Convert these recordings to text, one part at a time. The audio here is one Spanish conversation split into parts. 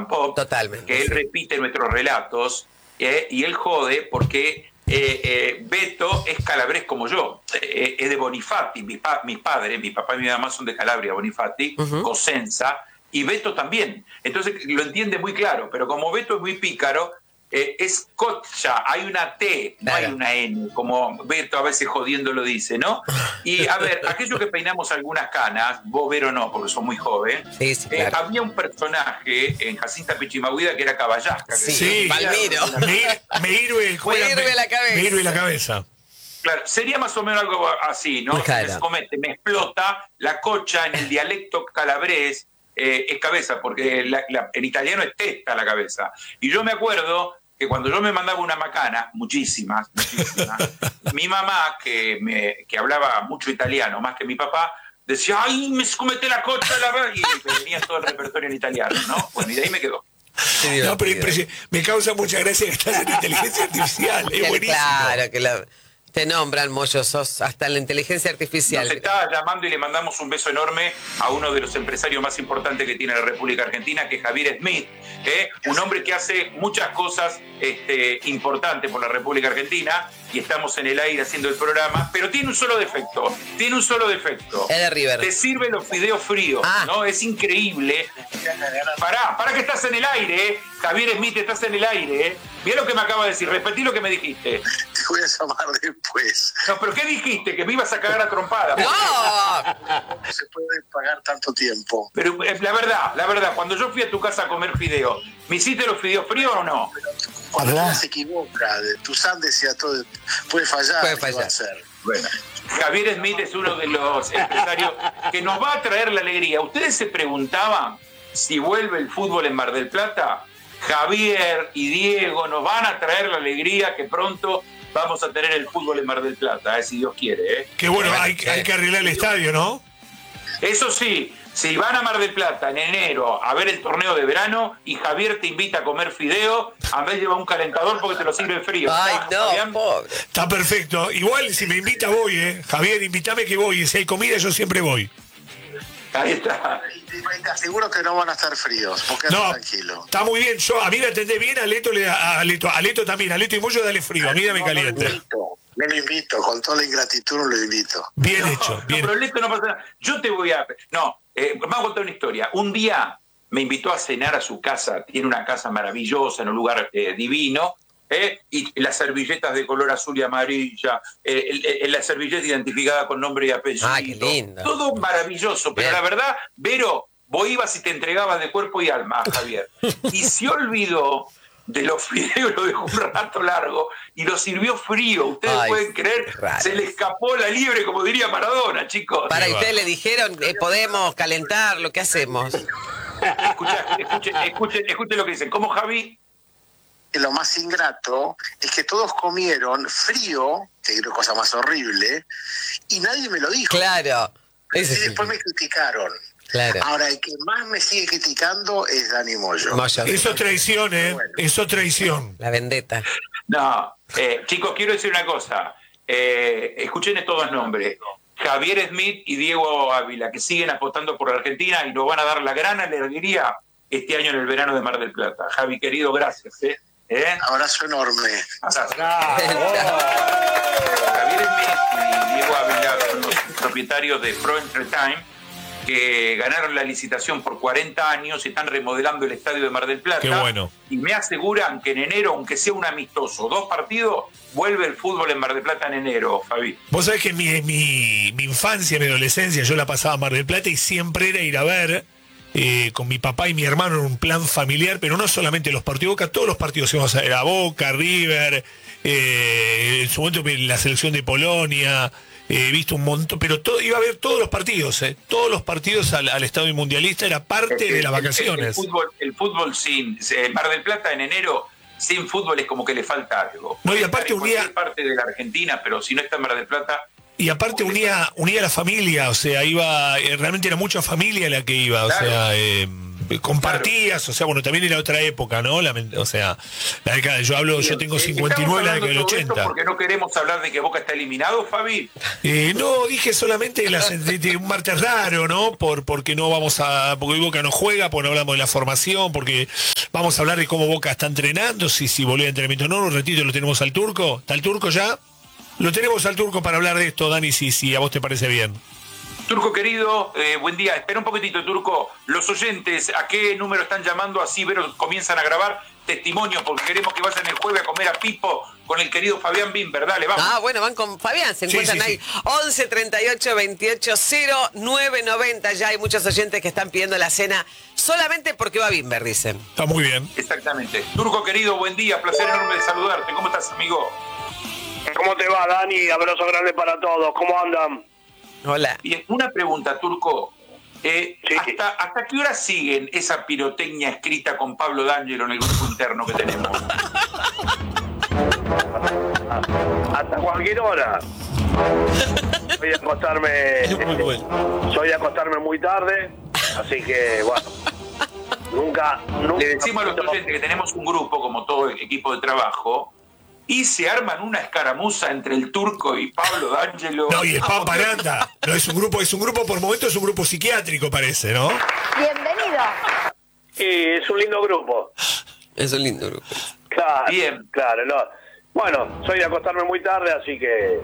Fan Pop, Totalmente, que él repite nuestros relatos y él jode porque Beto es calabrés como yo, es de Bonifati, mis padres, mi papá y mi mamá son de Calabria, Bonifati, Cosenza, y Beto también. Entonces lo entiende muy claro, pero como Beto es muy pícaro, es Cotcha, hay una T, no hay una N, como Beto a veces jodiendo lo dice, ¿no? Y a ver, aquellos que peinamos algunas canas, vos Vero no, porque sos muy joven, claro. Había un personaje en Jacinta Pichimahuida que era Caballasca. Sí, Palmiro. Me hirve la cabeza. Claro, sería más o menos algo así, ¿no? Claro. Me explota la cocha en el dialecto calabrés, es cabeza, porque en italiano es testa la cabeza. Y yo me acuerdo que cuando yo me mandaba una macana, muchísimas, mi mamá, que hablaba mucho italiano, más que mi papá, decía, ¡ay, me comete la cocha! Y me venía todo el repertorio en italiano, ¿no? Bueno, y de ahí me quedó. No, pero me causa mucha gracia que estás en inteligencia artificial, es buenísimo. Claro, que te nombran, Moyo, sos hasta la inteligencia artificial. Nos está llamando y le mandamos un beso enorme a uno de los empresarios más importantes que tiene la República Argentina, que es Javier Smith, un hombre que hace muchas cosas importantes por la República Argentina, y estamos en el aire haciendo el programa, pero tiene un solo defecto, Es de River. Te sirve los fideos fríos, ¿no? Es increíble. Pará que estás en el aire, Javier Smith, estás en el aire, Mirá lo que me acaba de decir, repetí lo que me dijiste. Te voy a llamar después. No, pero ¿qué dijiste? Que me ibas a cagar a trompada. No se puede pagar tanto tiempo. Pero la verdad, cuando yo fui a tu casa a comer fideos, ¿me hiciste los fideos fríos o no? Cuando uno se equivoca, tu San decía todo, puede fallar. ¿Qué va a hacer? Bueno, Javier Smith es uno de los empresarios que nos va a traer la alegría. ¿Ustedes se preguntaban si vuelve el fútbol en Mar del Plata? Javier y Diego nos van a traer la alegría que pronto vamos a tener el fútbol en Mar del Plata, si Dios quiere. Qué bueno, hay que arreglar el estadio, ¿no? Eso sí, si van a Mar del Plata en enero a ver el torneo de verano y Javier te invita a comer fideo, a vez lleva un calentador porque te lo sirve frío. Ay, no, pobre. Está perfecto. Igual si me invita voy, Javier, invítame que voy. Y si hay comida yo siempre voy. Ahí está. Y te aseguro que no van a estar fríos, porque no, tranquilo. Está muy bien. A mí me atendés bien, a Leto también. A Leto y Moyo dale frío, a mí dame caliente. No lo invito, con toda la ingratitud no lo invito. Bien hecho. Bien. No, pero Leto no pasa nada. Yo te voy a... No, vamos a contar una historia. Un día me invitó a cenar a su casa. Tiene una casa maravillosa en un lugar divino. Y las servilletas de color azul y amarilla, la servilleta identificada con nombre y apellido. Ah, qué lindo. Todo maravilloso, pero la verdad, Vero, vos ibas y te entregabas de cuerpo y alma, Javier. Y se olvidó de los fideos, lo dejó un rato largo y lo sirvió frío. Ustedes pueden creer, se le escapó la liebre, como diría Maradona, chicos. Para ustedes le dijeron, podemos calentarlo, ¿qué hacemos? Escuchen lo que dicen. ¿Cómo, Javi? Lo más ingrato es que todos comieron frío, que es la cosa más horrible, y nadie me lo dijo. Claro. Y después me criticaron. Claro. Ahora, el que más me sigue criticando es Dani Moyo. Eso es traición, Bueno. Eso es traición. La vendetta. No, chicos, quiero decir una cosa. Escuchen estos dos nombres. Javier Smith y Diego Ávila, que siguen apostando por la Argentina y nos van a dar la gran alegría este año en el verano de Mar del Plata. Javi, querido, gracias. Abrazo enorme. Javier Smith y Diego Ávila son los propietarios de Pro Entertainment, que ganaron la licitación por 40 años y están remodelando el estadio de Mar del Plata. Qué bueno. Y me aseguran que en enero, aunque sea un amistoso, 2 partidos, vuelve el fútbol en Mar del Plata en enero, Fabi. Vos sabés que mi infancia, mi adolescencia, yo la pasaba a Mar del Plata y siempre era ir a ver con mi papá y mi hermano en un plan familiar, pero no solamente los partidos Boca, todos los partidos íbamos a ver a Boca, River, en su momento la selección de Polonia, he visto un montón, pero iba a ver todos los partidos al estadio mundialista, era parte de las vacaciones. El fútbol sin Mar del Plata en enero, sin fútbol es como que le falta algo. No, y aparte unía parte de la Argentina, pero si no está en Mar del Plata. Y aparte unía a la familia, o sea, iba, realmente era mucha familia la que iba, claro. O sea, compartías, claro. O sea, bueno, también era otra época, ¿no? O sea, la década, yo tengo 59, la década del 80. ¿Por qué no queremos hablar de que Boca está eliminado, Fabi? No, dije solamente de un martes raro, ¿no? Porque no vamos porque Boca no juega, porque no hablamos de la formación, porque Vamos a hablar de cómo Boca está entrenando, si volvió a entrenamiento o no. Un ratito lo tenemos al Turco. ¿Está el Turco ya? Lo tenemos al Turco para hablar de esto, Dani, si a vos te parece bien. Turco querido, buen día. Espera un poquitito, Turco. Los oyentes, ¿a qué número están llamando? Así comienzan a grabar testimonios, porque queremos que vayan el jueves a comer a Pipo con el querido Fabián Bimber. Dale, vamos. Ah, bueno, van con Fabián, se encuentran ahí. 11 38 28 09 90. Ya hay muchos oyentes que están pidiendo la cena solamente porque va Bimber, dicen. Está muy bien. Exactamente. Turco querido, buen día. Placer enorme de saludarte. ¿Cómo estás, amigo? ¿Cómo te va, Dani? Abrazo grande para todos. ¿Cómo andan? Hola. Bien, una pregunta, Turco. Sí. ¿Hasta qué hora siguen esa pirotecnia escrita con Pablo D'Angelo en el grupo interno que tenemos? Hasta cualquier hora. Soy de acostarme. Muy bueno. Soy de acostarme muy tarde, así que bueno. Nunca. Le decimos a los oyentes que tenemos un grupo, como todo el equipo de trabajo, y se arman una escaramuza entre el Turco y Pablo D'Angelo. No, y el Pan Paranda. No, es un grupo por momentos, es un grupo psiquiátrico, parece, ¿no? Bienvenido. Y es un lindo grupo. Es un lindo grupo. Claro. Bien. Claro, no. Bueno, soy de acostarme muy tarde, así que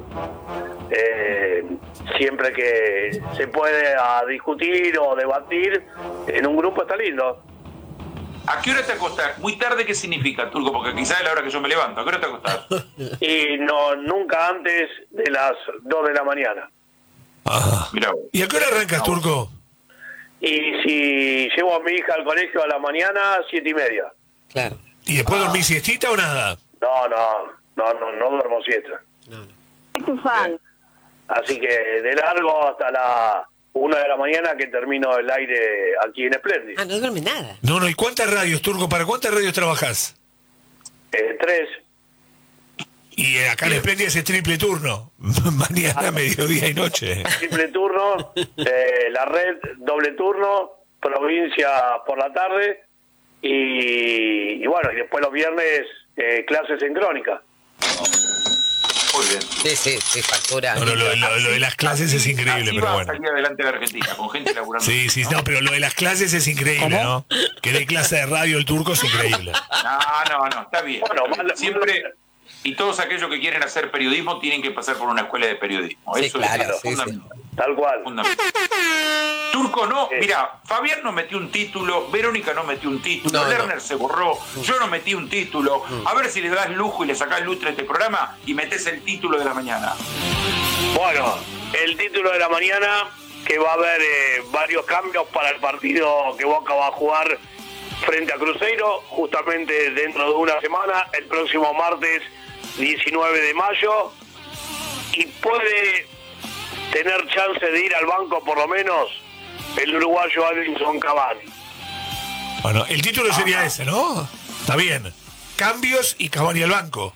siempre que se puede discutir o debatir en un grupo está lindo. ¿A qué hora te acostás? Muy tarde, ¿qué significa, Turco? Porque quizás es la hora que yo me levanto. ¿A qué hora te acostás? Y no, nunca antes de las 2 de la mañana. Ajá. Mirá vos. ¿Y a qué hora arrancas, Turco? Y si llevo a mi hija al colegio a la mañana, 7:30. Claro. ¿Y después dormís siestita o nada? No duermo siesta. Soy tu fan. Así que de largo hasta la 1 de la mañana que termino el aire aquí en Splendid. Ah, no duerme nada. No, ¿y cuántas radios, Turco? ¿Para cuántas radios trabajás? 3. Y acá en Esplendia es triple turno. Mañana, mediodía y noche. Triple turno, la red doble turno, provincia por la tarde y bueno, y después los viernes clases en crónica. Muy bien. Sí, factura. No, lo de las clases es increíble, Así pero va a bueno. salir adelante la Argentina, con gente laburando. Sí, no, pero lo de las clases es increíble, ¿no? Que dé clase de radio el Turco es increíble. No, está bien. Bueno, Siempre, y todos aquellos que quieren hacer periodismo tienen que pasar por una escuela de periodismo. Sí, Eso claro, es sí, fundamental. Tal cual. Fundamental. Turco no, mira, Fabián no metió un título, Verónica no metió un título, No. Lerner se borró, yo no metí un título. A ver si le das lujo y le sacás lustre a este programa y metés el título de la mañana. Bueno, el título de la mañana, que va a haber varios cambios para el partido que Boca va a jugar frente a Cruzeiro, justamente dentro de una semana, el próximo martes 19 de mayo, y puede tener chance de ir al banco por lo menos el uruguayo Edinson Cavani. Bueno, el título sería ese, ¿no? Está bien. Cambios y Cavani al banco.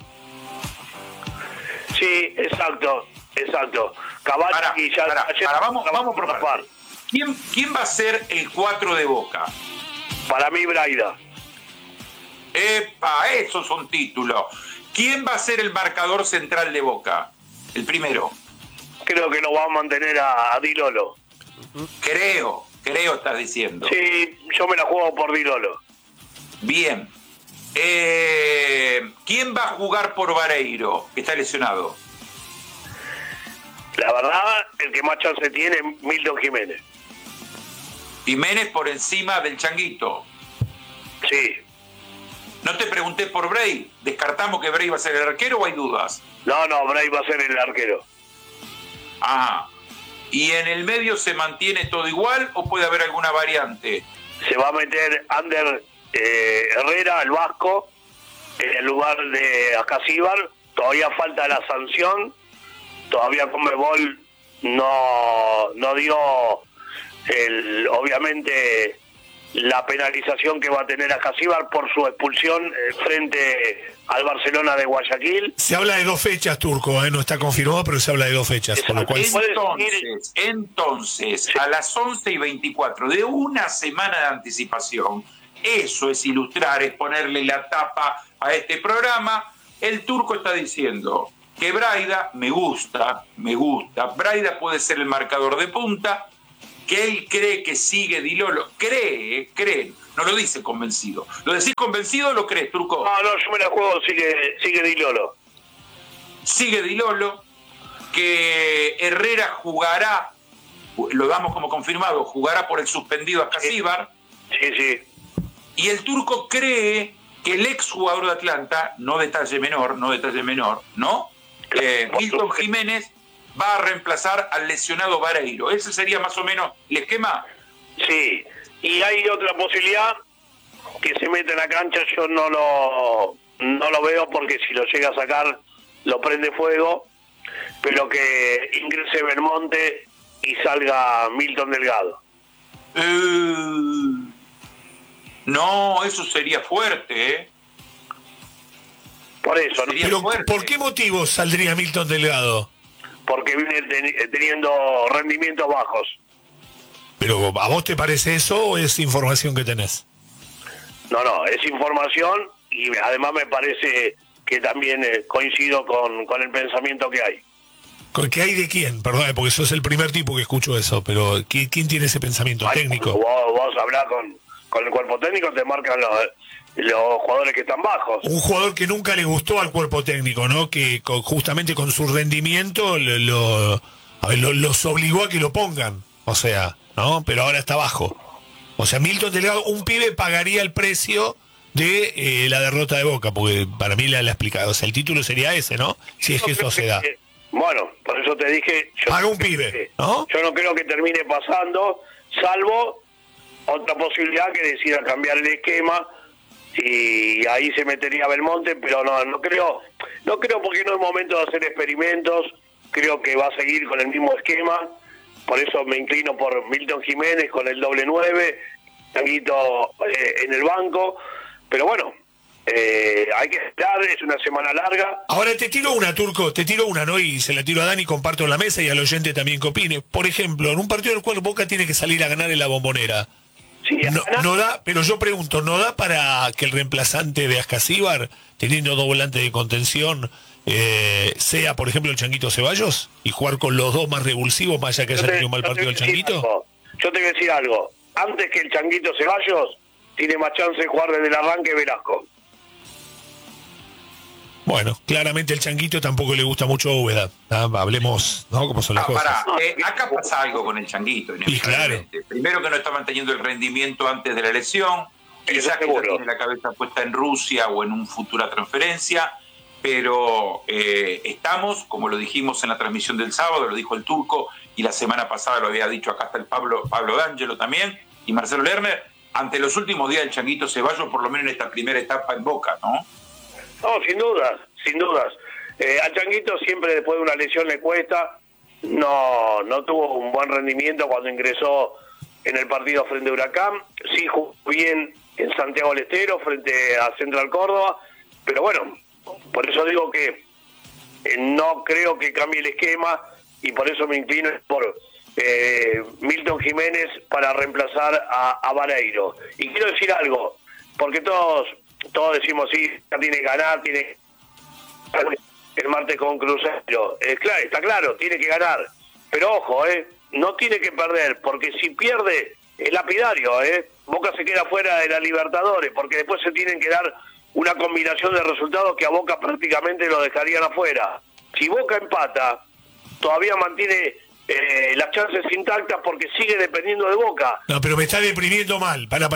Sí, exacto. Cavani Vamos por partes. ¿Quién va a ser el 4 de Boca? Para mí, Braida. Epa, esos son títulos. ¿Quién va a ser el marcador central de Boca? El primero. Creo que lo va a mantener a Di Lolo. Creo estás diciendo. Sí, yo me la juego por Di Lolo. Bien. ¿Quién va a jugar por Vareiro, que está lesionado? La verdad, el que más chance tiene es Milton Jiménez. Jiménez por encima del Changuito. Sí. No te pregunté por Bray. ¿Descartamos que Bray va a ser el arquero o hay dudas? No, Bray va a ser el arquero. Ah. ¿Y en el medio se mantiene todo igual o puede haber alguna variante? Se va a meter Ander Herrera, el vasco, en el lugar de Acasíbar. Todavía falta la sanción. Todavía Conmebol no dio obviamente la penalización que va a tener Acasíbar por su expulsión frente al Barcelona de Guayaquil. Se habla de 2 fechas, Turco, no está confirmado, pero se habla de 2 fechas. Con lo cual... Entonces, a las 11:24 de una semana de anticipación, eso es ilustrar, es ponerle la tapa a este programa. El Turco está diciendo que Braida, me gusta, Braida puede ser el marcador de punta, que él cree que sigue Di Lolo. Cree, no lo dice convencido. ¿Lo decís convencido o lo crees, Turco? No, yo me la juego, sigue Di Lolo. Sigue Di Lolo, que Herrera jugará, lo damos como confirmado, jugará por el suspendido Ascasíbar. Sí. Y el Turco cree que el exjugador de Atlanta, no detalle menor, ¿no? Milton Jiménez va a reemplazar al lesionado Vareiro. ¿Ese sería más o menos el esquema? Sí, y hay otra posibilidad que se mete en la cancha, yo no lo veo porque si lo llega a sacar lo prende fuego, pero que ingrese Belmonte y salga Milton Delgado. No, eso sería fuerte, ¿eh? Por eso, Sería Pero, fuerte. ¿por qué motivo saldría Milton Delgado? porque viene teniendo rendimientos bajos. ¿Pero a vos te parece eso o es información que tenés? No, es información y además me parece que también coincido con el pensamiento que hay. ¿Qué hay de quién? Perdón, porque sos el primer tipo que escucho eso, pero ¿quién tiene ese pensamiento técnico? Vos hablás con el cuerpo técnico, te marcan los jugadores que están bajos. Un jugador que nunca le gustó al cuerpo técnico, ¿no? Que justamente con su rendimiento los obligó a que lo pongan, o sea, ¿no? Pero ahora está bajo. O sea, Milton Delgado, un pibe pagaría el precio de la derrota de Boca, porque para mí la explicado, o sea, el título sería ese, ¿no? Si es que eso se da. Bueno, por eso te dije... Paga un pibe, ¿no? Yo no creo que termine pasando, salvo otra posibilidad que decida cambiar el esquema y ahí se metería Belmonte, pero no creo porque no es momento de hacer experimentos, creo que va a seguir con el mismo esquema, por eso me inclino por Milton Jiménez con el doble 9, Tanguito en el banco, pero bueno, hay que esperar, es una semana larga. Ahora te tiro una, Turco, ¿no? Y se la tiro a Dani, comparto en la mesa y al oyente también que opine. Por ejemplo, en un partido en el cual Boca tiene que salir a ganar en la Bombonera. Sí, No da, pero yo pregunto, ¿no da para que el reemplazante de Ascasíbar, teniendo dos volantes de contención, sea, por ejemplo, el Changuito Ceballos y jugar con los dos más revulsivos, más allá que haya tenido un mal partido el Changuito? Yo te voy a decir algo. Antes que el Changuito Ceballos, tiene más chance de jugar desde el arranque Velasco. Bueno, claramente el Changuito tampoco le gusta mucho a Úbeda. Hablemos, ¿no? Cómo son las cosas. Acá pasa algo con el Changuito. Y claro. Primero que no está manteniendo el rendimiento antes de la lesión. Quizás que ya tiene la cabeza puesta en Rusia o en una futura transferencia. Pero estamos, como lo dijimos en la transmisión del sábado, lo dijo el Turco, y la semana pasada lo había dicho acá está el Pablo D'Angelo también, y Marcelo Lerner, ante los últimos días del Changuito Ceballos, por lo menos en esta primera etapa en Boca, ¿no? No, sin dudas. Al Changuito siempre después de una lesión le cuesta, no tuvo un buen rendimiento cuando ingresó en el partido frente a Huracán, sí jugó bien en Santiago del Estero frente a Central Córdoba, pero bueno, por eso digo que no creo que cambie el esquema y por eso me inclino por Milton Jiménez para reemplazar a Vareiro. Y quiero decir algo, porque todos decimos sí, tiene que ganar, tiene el martes con Cruzeiro. Está claro, tiene que ganar. Pero ojo, no tiene que perder, porque si pierde es lapidario, Boca se queda fuera de la Libertadores, porque después se tienen que dar una combinación de resultados que a Boca prácticamente lo dejarían afuera. Si Boca empata, todavía mantiene las chances intactas porque sigue dependiendo de Boca. No, pero me está deprimiendo mal. Pará.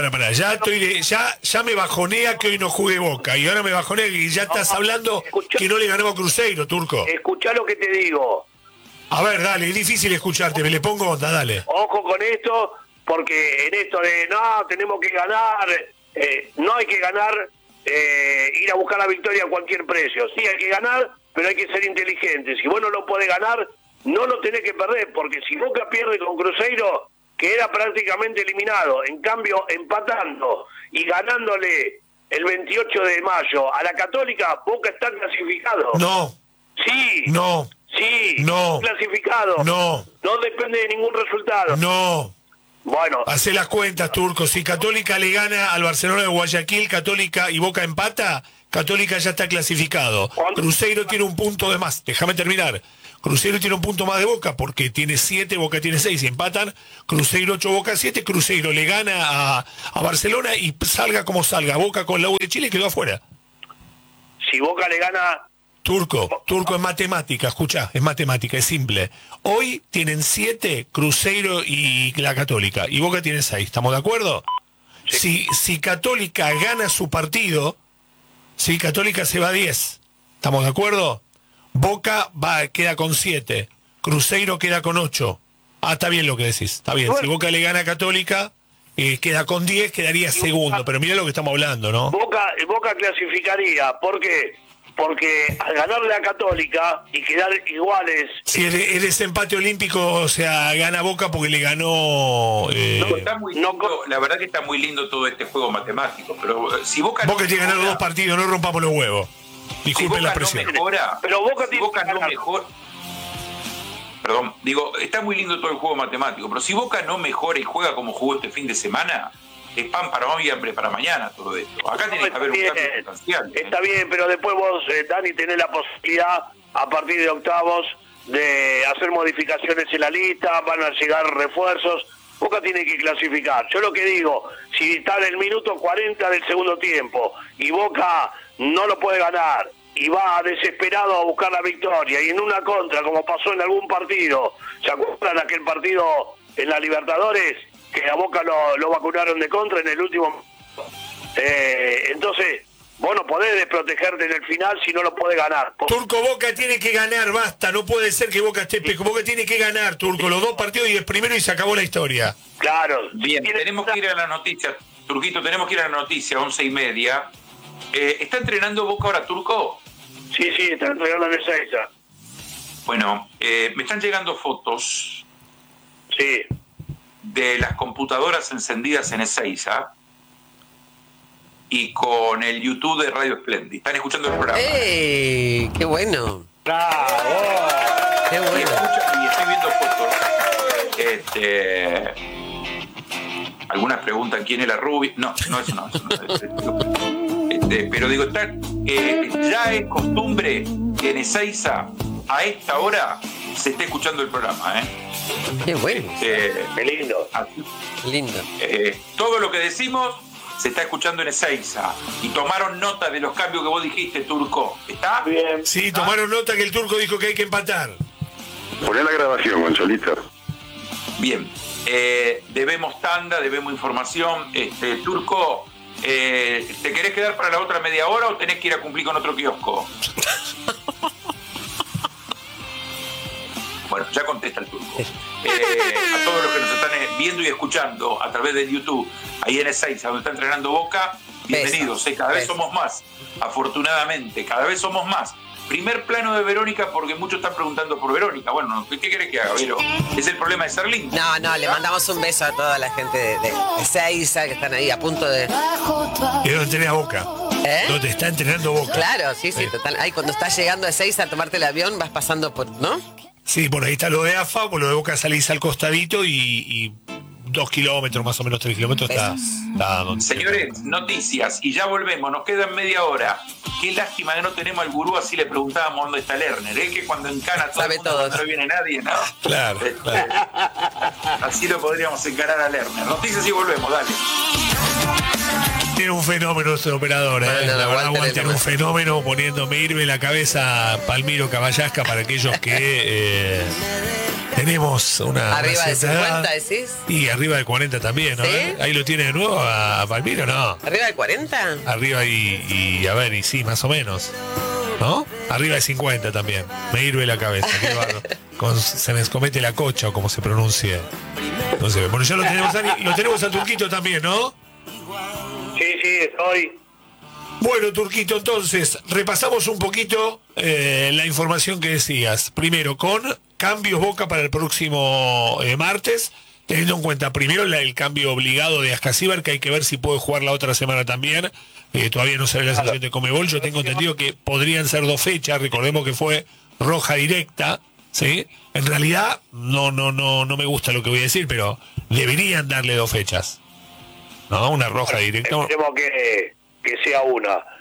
Ya me bajonea que hoy no juegue Boca. Y ahora me bajonea que ya estás hablando que no le ganamos a Cruzeiro, Turco. Escuchá lo que te digo. A ver, dale, es difícil escucharte. Me le pongo onda, dale. Ojo con esto, porque en esto de no, tenemos que ganar, no hay que ganar, ir a buscar la victoria a cualquier precio. Sí, hay que ganar, pero hay que ser inteligente. Si vos no lo podés ganar, no lo tenés que perder, porque si Boca pierde con Cruzeiro, queda prácticamente eliminado. En cambio, empatando y ganándole el 28 de mayo a la Católica, Boca está clasificado. No. Sí. No. Sí. No. Clasificado. No. No depende de ningún resultado. No. Bueno. Hacé las cuentas, Turco. Si Católica le gana al Barcelona de Guayaquil, Católica y Boca empata, Católica ya está clasificado. Cruzeiro tiene un punto de más. Déjame terminar. Cruzeiro tiene un punto más de Boca porque tiene 7, Boca tiene 6. Y empatan. Cruzeiro 8, Boca 7. Cruzeiro le gana a Barcelona y salga como salga. Boca con la U de Chile quedó afuera. Si Boca le gana... Turco es matemática, escucha, es matemática, es simple. Hoy tienen 7 Cruzeiro y la Católica, y Boca tiene 6, ¿estamos de acuerdo? Sí. Si Católica gana su partido, si Católica se va a 10, ¿estamos de acuerdo? Boca queda con 7, Cruzeiro queda con 8. Ah, está bien lo que decís, está bien. Bueno. Si Boca le gana a Católica, queda con 10, quedaría segundo, pero mira lo que estamos hablando, ¿no? Boca clasificaría, ¿por qué? Porque al ganarle a Católica y quedar iguales... Si es desempate olímpico, o sea, gana Boca porque le ganó... Está muy lindo, la verdad que está muy lindo todo este juego matemático, pero si Boca Boca tiene que ganar 2 partidos, no rompamos los huevos. Disculpen la presión. No mejora, pero Boca si tiene Boca que no ganar. mejora... Perdón, digo, está muy lindo todo el juego matemático, pero si Boca no mejora y juega como jugó este fin de semana, es pan para hoy y hambre para mañana todo esto. Acá tiene que haber un cambio sustancial. Está bien, pero después vos, Dani, tenés la posibilidad, a partir de octavos, de hacer modificaciones en la lista, van a llegar refuerzos. Boca tiene que clasificar. Yo lo que digo, si está en el minuto 40 del segundo tiempo y Boca no lo puede ganar y va desesperado a buscar la victoria y en una contra, como pasó en algún partido, ¿se acuerdan aquel partido en la Libertadores? Que a Boca lo vacunaron de contra en el último... entonces, vos no podés desprotegerte en el final si no lo podés ganar. Turco, Boca tiene que ganar, basta, no puede ser que Boca esté... Boca tiene que ganar, Turco, los 2 partidos y el primero y se acabó la historia. Claro. Bien, tenemos que ir a la noticia, Turquito, tenemos que ir a la noticia, 11:30. ¿Está entrenando Boca ahora, Turco? Sí, está entrenando en Ezeiza. Bueno, me están llegando fotos Sí. de las computadoras encendidas en Ezeiza y con el YouTube de Radio Splendid. Están escuchando el programa. ¡Ey! ¡Qué bueno! ¡Qué Y, bueno! y estoy viendo fotos. Algunas preguntan quién es la rubia. No, eso no. Pero digo, ya es costumbre que en Ezeiza a esta hora se esté escuchando el programa, ¡Qué bueno! Qué lindo. Lindo. Todo lo que decimos se está escuchando en Ezeiza y tomaron nota de los cambios que vos dijiste, Turco. ¿Está? Bien. Sí, tomaron nota que el Turco dijo que hay que empatar. Poné la grabación, Gonzalito. Bien. Debemos tanda, debemos información. Turco, ¿te querés quedar para la otra media hora o tenés que ir a cumplir con otro kiosco? Bueno, ya contesta el Turco. A todos los que nos están viendo y escuchando a través de YouTube, ahí en Ezeiza, donde está entrenando Boca, bienvenidos. Cada vez somos más, afortunadamente, cada vez somos más. Primer plano de Verónica, porque muchos están preguntando por Verónica. Bueno, ¿qué querés que haga, Vero? Es el problema de ser linda. No, le mandamos un beso a toda la gente de Ezeiza que están ahí a punto de... Es donde tenés a Boca. Donde está entrenando Boca. Claro, sí, total. Ahí cuando estás llegando a Ezeiza a tomarte el avión, vas pasando por... ¿no? Sí, por ahí está lo de AFA, por lo de Boca salís al costadito y 2 kilómetros, más o menos 3 kilómetros está donde... Señores, noticias, y ya volvemos, nos quedan media hora. Qué lástima que no tenemos al gurú, así le preguntábamos dónde está Lerner, que cuando encana todo sabe el mundo, todo. no viene nadie, ¿no? Claro. Así lo podríamos encarar a Lerner. Noticias y volvemos, dale. Tiene un fenómeno ese operador, No, la verdad, Walter tiene un fenómeno poniéndome irme la cabeza a Palmiro Caballasca para aquellos que tenemos una Arriba de cierta 50, edad. decís. Y arriba de 40 también, ¿no? ¿Sí? Ahí lo tiene de nuevo a Palmiro, ¿no? ¿Arriba de 40? Arriba y a ver, y sí, más o menos. ¿No? Arriba de 50 también. Me hirve la cabeza, qué bárbaro. Se me escomete la cocha o como se pronuncie. No sé. Bueno, ya lo tenemos a Turquito también, ¿no? Sí, estoy. Bueno, Turquito, entonces, repasamos un poquito la información que decías. Primero, con cambios Boca para el próximo martes, teniendo en cuenta primero el cambio obligado de Ascasíbar, que hay que ver si puede jugar la otra semana también. Todavía no sale la sanción de Conmebol. Yo tengo entendido que podrían ser 2 fechas. Recordemos que fue roja directa, ¿sí? En realidad, no me gusta lo que voy a decir, pero deberían darle 2 fechas. No, una roja directa. Esperemos que sea una.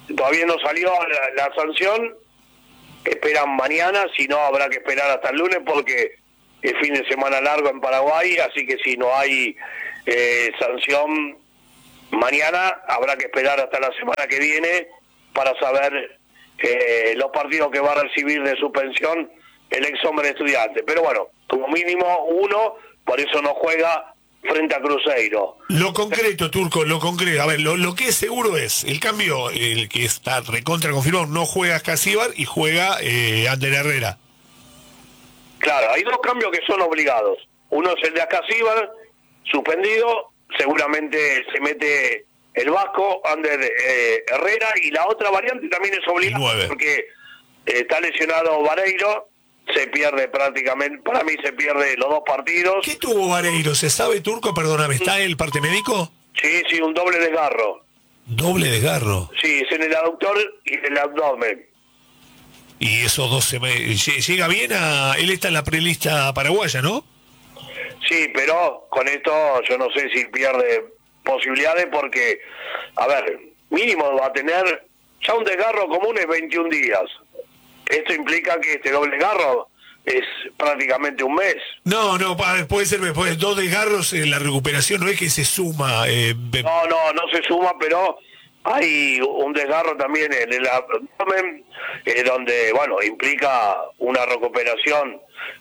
todavía no salió la sanción, esperan mañana, si no habrá que esperar hasta el lunes porque es fin de semana largo en Paraguay, así que si no hay sanción mañana, habrá que esperar hasta la semana que viene para saber los partidos que va a recibir de suspensión el ex hombre Estudiante. Pero bueno, como mínimo uno, por eso no juega frente a Cruzeiro. Lo concreto, Turco, lo concreto. A ver, lo que es seguro es el cambio, el que está recontra confirmado, no juega Casíbar y juega Ander Herrera. Claro, hay dos cambios que son obligados. Uno es el de Acasíbar, suspendido, seguramente se mete el vasco, Ander Herrera, y la otra variante también es obligada porque está lesionado Vareiro, se pierde prácticamente, para mí se pierde los dos partidos. ¿Qué tuvo Vareiro? ¿Se sabe, Turco? Perdóname, ¿está el parte médico? Sí, un doble desgarro. ¿Doble desgarro? Sí, es en el aductor y en el abdomen. Y esos dos llega bien él está en la prelista paraguaya, ¿no? Sí, pero con esto yo no sé si pierde posibilidades porque, a ver, mínimo va a tener, ya un desgarro común es 21 días. Esto implica que este doble desgarro es prácticamente un mes. No, puede ser después de dos desgarros, la recuperación no es que se suma. No se suma, pero hay un desgarro también en el abdomen, donde, bueno, implica una recuperación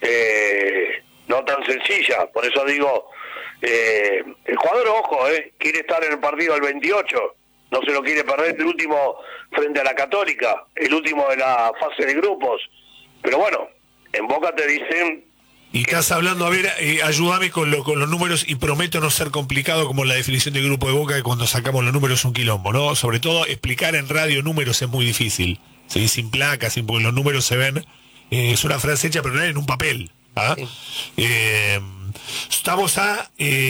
no tan sencilla. Por eso digo, el jugador, ojo, quiere estar en el partido del 28, no se lo quiere perder, el último frente a la Católica, el último de la fase de grupos. Pero bueno, en Boca te dicen... Y estás hablando, a ver, ayúdame con los números y prometo no ser complicado como la definición de grupo de Boca, que cuando sacamos los números es un quilombo, ¿no? Sobre todo explicar en radio números es muy difícil, ¿sí? Sin placas, porque los números se ven, es una frase hecha pero no en un papel. ¿Ah? Sí. Estamos a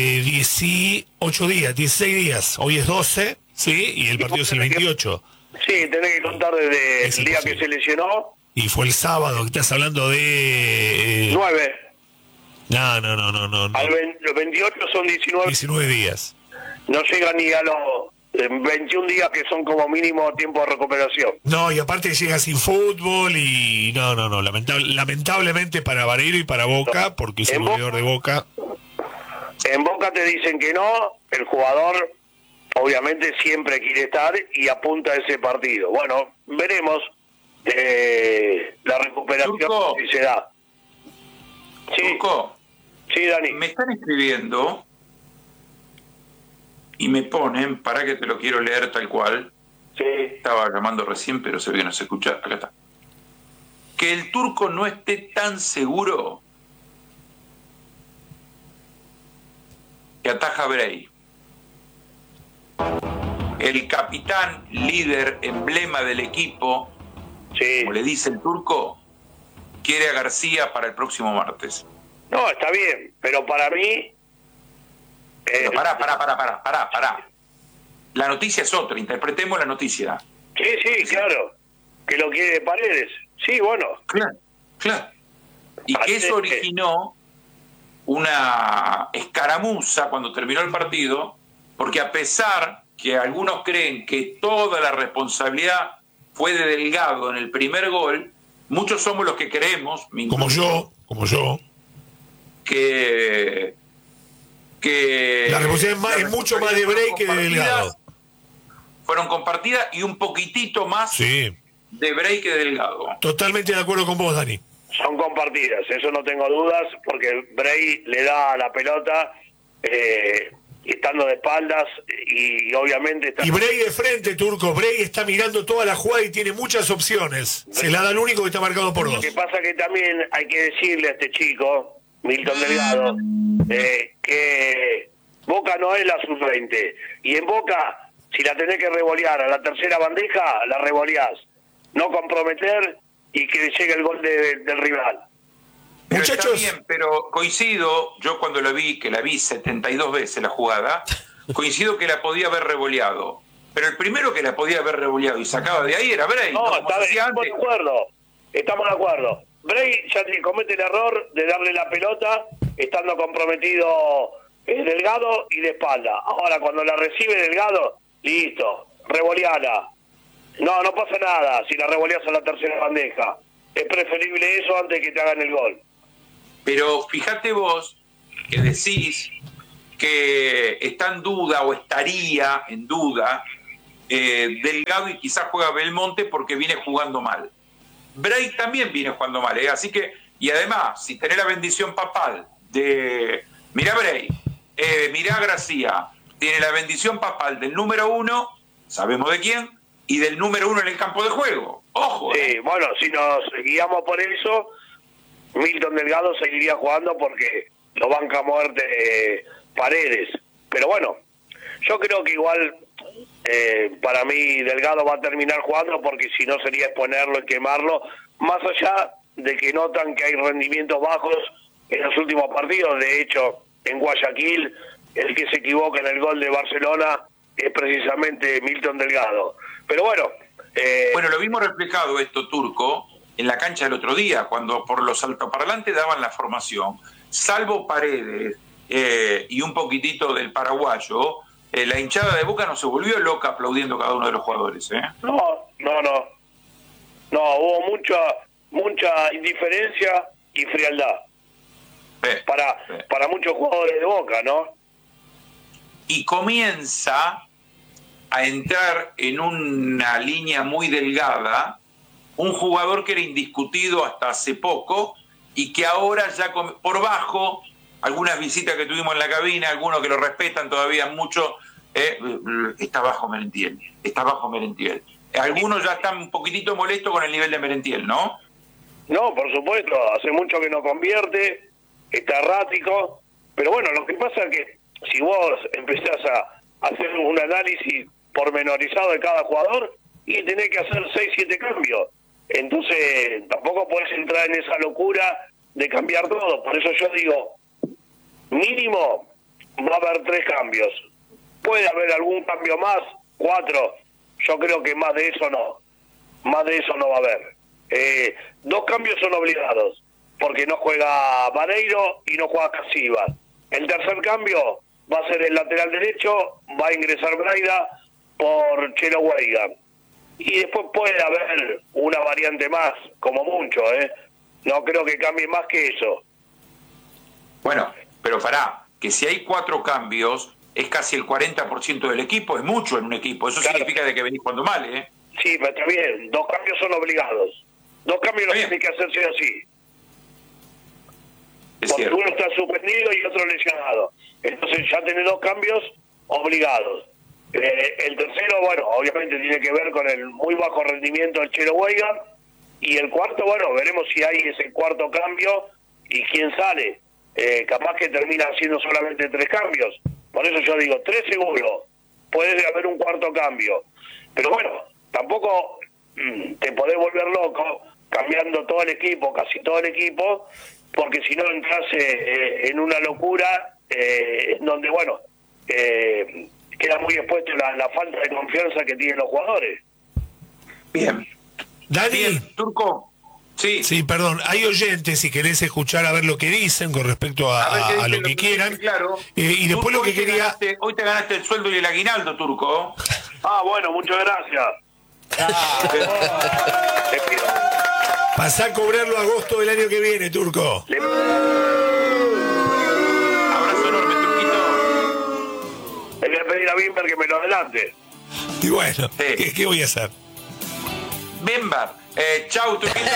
18 días, 16 días, hoy es 12, ¿sí? Y el partido es el 28. Sí, tenés que contar desde el día que se lesionó. Y fue el sábado, que estás hablando de... 9. No. Los 28 son 19. 19 días. No llega ni a los 21 días que son como mínimo tiempo de recuperación. No, y aparte llega sin fútbol y... No. Lamentablemente para Vareiro y para Boca, porque es el goleador de Boca. En Boca te dicen que no, el jugador obviamente siempre quiere estar y apunta a ese partido. Bueno, veremos la recuperación si se da. Sí. Turco, sí, Dani. Me están escribiendo y me ponen, para que te lo quiero leer tal cual. Sí. Estaba llamando recién, pero se ve que no se escucha. Acá está. Que el Turco no esté tan seguro que ataja Bray. El capitán, líder, emblema del equipo, sí, como le dice el Turco, quiere a García para el próximo martes. No, está bien, pero para mí... Pero pará. La noticia es otra, interpretemos la noticia. Sí, claro, que lo quiere Paredes. Sí, bueno. Claro. Y que eso originó una escaramuza cuando terminó el partido, porque a pesar que algunos creen que toda la responsabilidad fue de Delgado en el primer gol, muchos somos los que creemos, como yo, que la responsabilidad es mucho más de Bray que de Delgado. Fueron compartidas y un poquitito más de Bray que de Delgado. Totalmente de acuerdo con vos, Dani. Son compartidas, eso no tengo dudas, porque Bray le da la pelota estando de espaldas y obviamente está... Y Bray de frente, Turco. Bray está mirando toda la jugada y tiene muchas opciones. Se la da al único que está marcado por dos. Lo que pasa que también hay que decirle a este chico, Milton Delgado, que Boca no es la sub-20. Y en Boca, si la tenés que revolear a la tercera bandeja, la revoleás. No comprometer y que llegue el gol del rival. Pero muchachos, está bien, pero coincido, yo cuando la vi 72 veces la jugada, coincido que la podía haber revoleado. Pero el primero que la podía haber revoleado y sacaba de ahí era Bray. No, estamos de acuerdo. Bray ya comete el error de darle la pelota estando comprometido Delgado y de espalda. Ahora cuando la recibe Delgado, listo, revoleala. No pasa nada si la revoleas a la tercera bandeja. Es preferible eso antes que te hagan el gol. Pero fíjate vos que decís que está en duda o estaría en duda Delgado y quizás juega Belmonte porque viene jugando mal. Bray también viene jugando mal, así que, y además, si tenés la bendición papal de, mirá Bray, mirá Gracia, tiene la bendición papal del número 1, sabemos de quién, y del número 1 en el campo de juego. Ojo. Sí, bueno, si nos guiamos por eso, Milton Delgado seguiría jugando porque lo banca a muerte Paredes. Pero bueno, yo creo que igual para mí Delgado va a terminar jugando porque si no sería exponerlo y quemarlo, más allá de que notan que hay rendimientos bajos en los últimos partidos. De hecho, en Guayaquil, el que se equivoca en el gol de Barcelona es precisamente Milton Delgado. Pero bueno... Bueno, lo vimos reflejado esto, Turco, en la cancha del otro día, cuando por los altoparlantes daban la formación, salvo Paredes y un poquitito del paraguayo, la hinchada de Boca no se volvió loca aplaudiendo cada uno de los jugadores. No, hubo mucha indiferencia y frialdad para muchos jugadores de Boca, ¿no? Y comienza a entrar en una línea muy delgada un jugador que era indiscutido hasta hace poco y que ahora ya por bajo, algunas visitas que tuvimos en la cabina, algunos que lo respetan todavía mucho, está bajo Merentiel. Algunos ya están un poquitito molestos con el nivel de Merentiel, ¿no? No, por supuesto, hace mucho que no convierte, está errático, pero bueno, lo que pasa es que si vos empezás a hacer un análisis pormenorizado de cada jugador y tenés que hacer 6-7 cambios, entonces tampoco podés entrar en esa locura de cambiar todo. Por eso yo digo, mínimo va a haber 3 cambios. Puede haber algún cambio más, 4, yo creo que más de eso no va a haber. 2 cambios son obligados, porque no juega Vareiro y no juega Casivas. El tercer cambio va a ser el lateral derecho, va a ingresar Braida por Chelo Weigan. Y después puede haber una variante más, como mucho, No creo que cambie más que eso. Bueno, pero pará, que si hay 4 cambios, es casi el 40% del equipo, es mucho en un equipo. Eso claro. Significa de que venís jugando mal, Sí, pero está bien, 2 cambios son obligados. 2 cambios no tienen que hacerse así. Es porque cierto. Uno está suspendido y otro lesionado. Entonces ya tenés 2 cambios obligados. El tercero, bueno, obviamente tiene que ver con el muy bajo rendimiento del Chelo Weigan. Y el cuarto, bueno, veremos si hay ese cuarto cambio y quién sale. Capaz que termina haciendo solamente 3 cambios. Por eso yo digo, 3 seguro. Puede haber un cuarto cambio. Pero bueno, tampoco te podés volver loco cambiando todo el equipo, casi todo el equipo, porque si no entras en una locura donde, bueno, queda muy expuesto la falta de confianza que tienen los jugadores. Bien. Dani. Bien, Turco. Sí. Sí, perdón. Hay oyentes, si querés escuchar a ver lo que dicen con respecto a lo que quieran. Claro. Y después Turco, lo que quería... Hoy te ganaste el sueldo y el aguinaldo, Turco. Bueno, muchas gracias. Pasá a cobrarlo agosto del año que viene, Turco. Abrazo enorme, Turquito. Le voy a pedir a Bimber que me lo adelante. Y bueno, sí. ¿Qué voy a hacer? Bimber, chau, Turquito.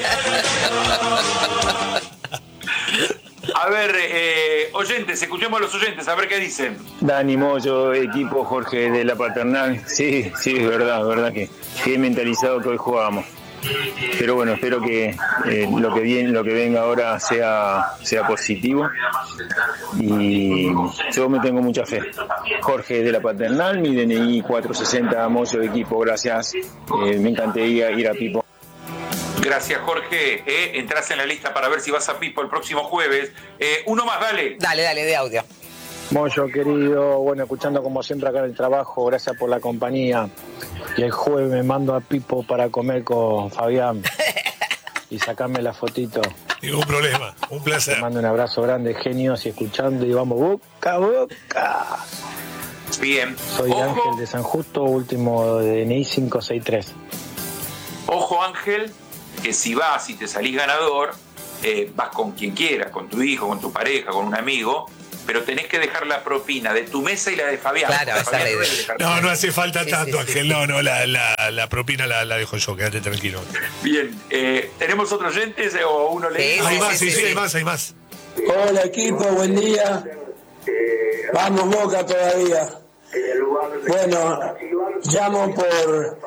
A ver, oyentes, escuchemos a los oyentes, a ver qué dicen. Dani Moyo, equipo Jorge de la Paternal. Sí, es verdad que he mentalizado que hoy jugamos. Pero bueno, espero que lo que venga ahora sea positivo y yo me tengo mucha fe. Jorge de la Paternal, mi DNI 460, Moyo, equipo, gracias. Me encantaría ir a Pipo. Gracias, Jorge. Entrás en la lista para ver si vas a Pipo el próximo jueves. Uno más, dale. Dale, de audio. Moyo, querido, bueno, escuchando como siempre acá en el trabajo, gracias por la compañía. Y el jueves me mando a Pipo para comer con Fabián y sacarme la fotito. Ningún problema, un placer. Te mando un abrazo grande, genios, y escuchando, y vamos, Boca. Bien. Soy Ángel de San Justo, último de DNI 563. Ojo, Ángel, que si vas y te salís ganador, vas con quien quieras, con tu hijo, con tu pareja, con un amigo, pero tenés que dejar la propina de tu mesa y la de Fabián. Claro, esa Fabián es la No, no hace falta tanto, sí, Ángel. No, la propina la dejo yo, quédate tranquilo. Bien, ¿tenemos otros oyentes o uno le Hay más, sí, hay más. Hola equipo, buen día. Vamos Boca todavía. Bueno, llamo por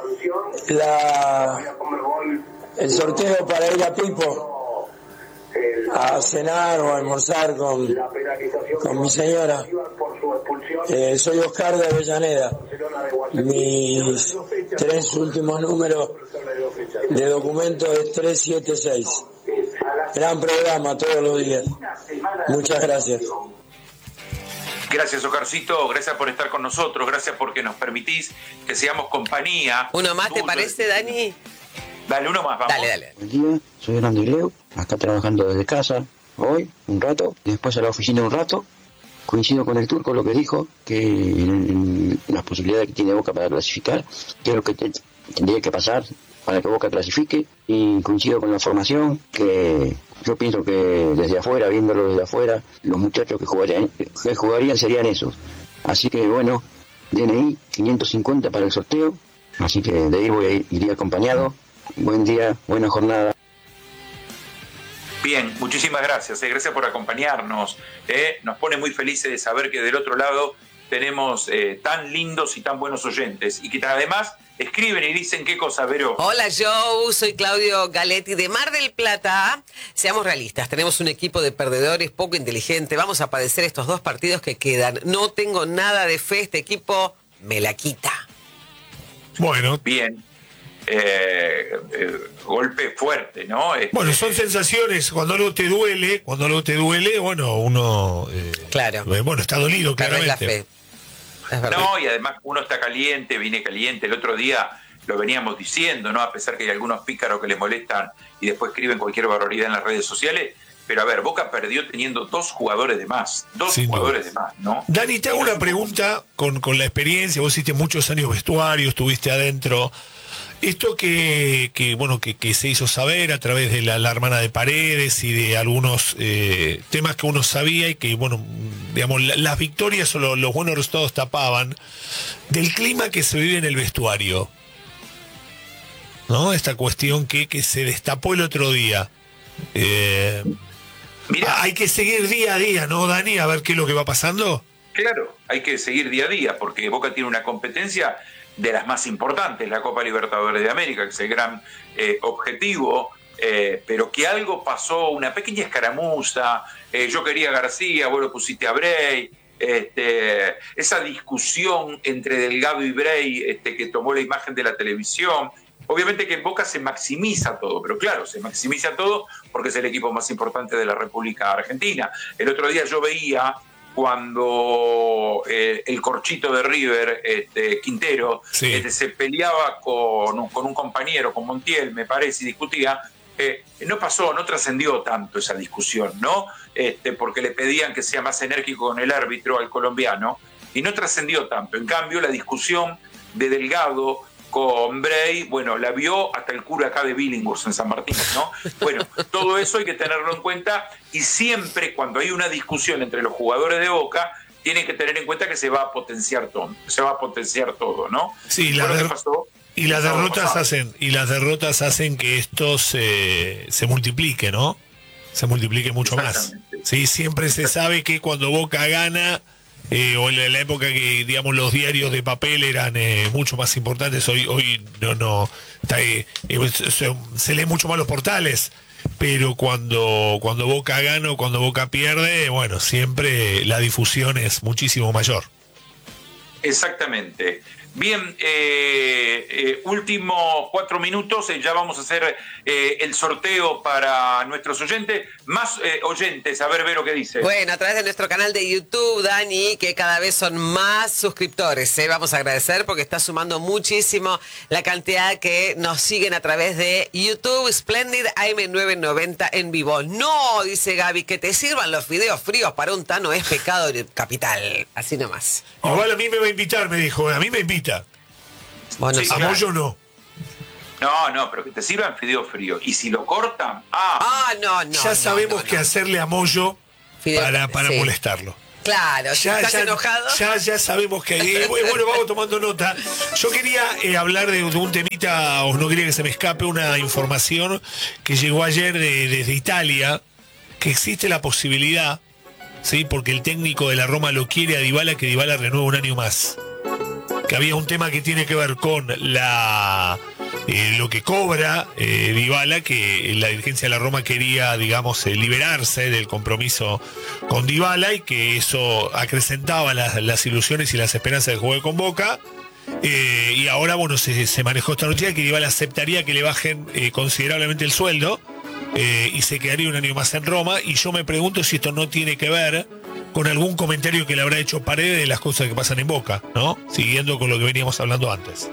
el sorteo para ir a Pipo a cenar o a almorzar con mi señora. Soy Oscar de Avellaneda. Mis 3 últimos números de documento es 376. Gran programa todos los días. Muchas gracias. Gracias, Oscarcito, gracias por estar con nosotros, gracias porque nos permitís que seamos compañía. ¿Uno más te parece, Dani? Dale, uno más, vamos. Dale. Buen día, soy Hernando Igleu, acá trabajando desde casa, hoy, un rato, y después a la oficina un rato. Coincido con el turco lo que dijo, que en las posibilidades que tiene Boca para clasificar, que es lo que tendría que pasar para que Boca clasifique, y coincido con la formación, que yo pienso que desde afuera, viéndolo desde afuera, los muchachos que jugarían serían esos. Así que bueno, DNI 550 para el sorteo, así que de ahí iría acompañado. Buen día, buena jornada. Bien, muchísimas gracias, gracias por acompañarnos. Nos pone muy felices de saber que del otro lado tenemos tan lindos y tan buenos oyentes y que además escriben y dicen qué cosa, Vero. Hola, Joe, soy Claudio Galetti de Mar del Plata. Seamos realistas, tenemos un equipo de perdedores poco inteligente. Vamos a padecer estos 2 partidos que quedan. No tengo nada de fe, este equipo me la quita. Bueno. Bien. Golpe fuerte, ¿no? Bueno, son sensaciones, cuando algo te duele, bueno, uno claro. Bueno, está dolido, claramente. La fe. No, y además uno está caliente, viene caliente. El otro día lo veníamos diciendo, ¿no? A pesar que hay algunos pícaros que les molestan y después escriben cualquier barbaridad en las redes sociales. Pero a ver, Boca perdió teniendo 2 jugadores de más. 2 jugadores de más, ¿no? Dani, te hago una pregunta con la experiencia. Vos hiciste muchos años vestuario, estuviste adentro. Esto que se hizo saber a través de la hermana de Paredes y de algunos temas que uno sabía y que, bueno, digamos, las victorias o los buenos resultados tapaban, del clima que se vive en el vestuario, ¿no? Esta cuestión que se destapó el otro día. Mirá, hay que seguir día a día, ¿no, Dani? A ver qué es lo que va pasando. Claro, hay que seguir día a día porque Boca tiene una competencia de las más importantes, la Copa Libertadores de América, que es el gran objetivo, pero que algo pasó, una pequeña escaramuza, yo quería a García, vos lo pusiste a Bray, esa discusión entre Delgado y Bray que tomó la imagen de la televisión. Obviamente que en Boca se maximiza todo, pero claro, se maximiza todo porque es el equipo más importante de la República Argentina. El otro día yo veía cuando el corchito de River, Quintero, sí, se peleaba con un compañero, con Montiel, me parece, y discutía, no trascendió tanto esa discusión, ¿no? Porque le pedían que sea más enérgico con el árbitro, al colombiano, y no trascendió tanto. En cambio, la discusión de Delgado con Bray, bueno, la vio hasta el cura acá de Billinghurst en San Martín, ¿no? Bueno, todo eso hay que tenerlo en cuenta y siempre cuando hay una discusión entre los jugadores de Boca, tienen que tener en cuenta que se va a potenciar todo, ¿no? Sí, las derrotas hacen que esto se multiplique, ¿no? Se multiplique mucho más. Sí, siempre se sabe que cuando Boca gana, o en la época que, digamos, los diarios de papel eran mucho más importantes, hoy no se lee mucho más los portales, pero cuando Boca gana o cuando Boca pierde, bueno, siempre la difusión es muchísimo mayor. Exactamente. Bien, últimos 4 minutos, ya vamos a hacer el sorteo para nuestros oyentes. Más oyentes, a ver, Vero, ¿qué dice? Bueno, a través de nuestro canal de YouTube, Dani, que cada vez son más suscriptores. Vamos a agradecer porque está sumando muchísimo la cantidad que nos siguen a través de YouTube. Splendid AM990 en vivo. No, dice Gaby, que te sirvan los fideos fríos para un Tano es pecado capital. Así nomás. Igual a mí me va a invitar, me dijo. A mí me invita. Bueno, Sí, a claro. Moyo no. No, pero que te sirvan fideo frío. Y si lo cortan, no. Ya sabemos qué hacerle a Moyo Fideo- para sí. molestarlo. Claro, si estás enojado. Ya sabemos que bueno, vamos tomando nota. Yo quería hablar de un temita, o no quería que se me escape una información que llegó ayer desde Italia, que existe la posibilidad, sí, porque el técnico de la Roma lo quiere a Dybala, que Dybala renueve un año más. Que había un tema que tiene que ver con lo que cobra Dybala, que la dirigencia de la Roma quería, digamos, liberarse del compromiso con Dybala y que eso acrecentaba las ilusiones y las esperanzas de jugar con Boca. Y ahora, bueno, se manejó esta noticia que Dybala aceptaría que le bajen considerablemente el sueldo y se quedaría un año más en Roma. Y yo me pregunto si esto no tiene que ver con algún comentario que le habrá hecho Paredes de las cosas que pasan en Boca, ¿no? Siguiendo con lo que veníamos hablando antes.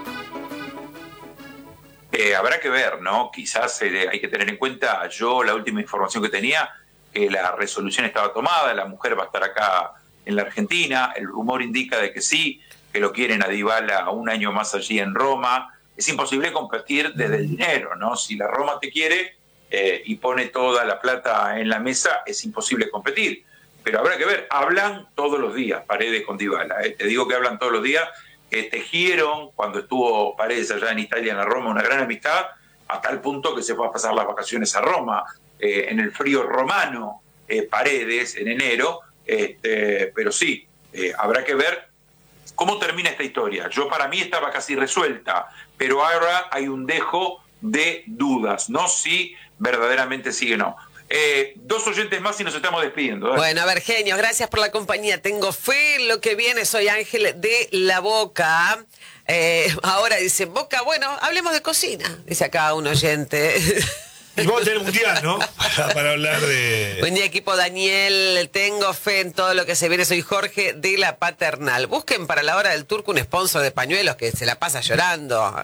Habrá que ver, ¿no? Quizás hay que tener en cuenta, la última información que tenía, que la resolución estaba tomada, la mujer va a estar acá en la Argentina, el rumor indica de que sí, que lo quieren a Dybala un año más allí en Roma. Es imposible competir desde el dinero, ¿no? Si la Roma te quiere y pone toda la plata en la mesa, es imposible competir. Pero habrá que ver, hablan todos los días Paredes con Dybala. Te digo que hablan todos los días, que tejieron cuando estuvo Paredes allá en Italia, en la Roma, una gran amistad, hasta el punto que se fue a pasar las vacaciones a Roma, en el frío romano, Paredes, en enero. Pero sí, habrá que ver cómo termina esta historia. Para mí estaba casi resuelta, pero ahora hay un dejo de dudas, no si verdaderamente sigue o no. 2 oyentes más y nos estamos despidiendo. Bueno, a ver, genios, gracias por la compañía. Tengo fe en lo que viene. Soy Ángel de La Boca. Ahora dice, Boca, bueno, hablemos de cocina, dice acá un oyente. Y vos tenés el mundial, ¿no? Para hablar de... Buen día, equipo Daniel. Tengo fe en todo lo que se viene. Soy Jorge de La Paternal. Busquen para la hora del turco un sponsor de pañuelos que se la pasa llorando.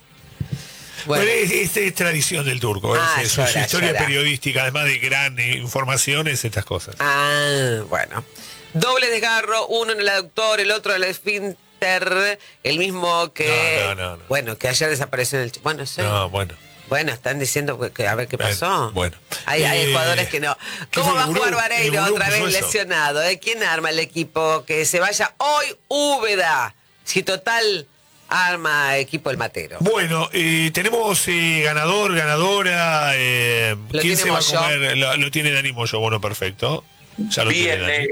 Bueno, es tradición del turco, su historia periodística, además de gran informaciones, estas cosas. Bueno. Doble desgarro, uno en el aductor, el otro en el esfínter, el mismo que... No. Bueno, que ayer desapareció en el... Bueno, sí. No, bueno. Bueno, están diciendo que a ver qué pasó. Bueno. Hay jugadores que no. ¿Cómo va a jugar Vareiro otra vez lesionado? ¿Quién arma el equipo? Que se vaya hoy Úbeda. Si total... arma equipo el Matero. Bueno, tenemos ganador, ganadora. ¿Quién se va a comer? Lo tiene Dani Moyo. Bueno, perfecto. Ya lo Bien, tiene Dani.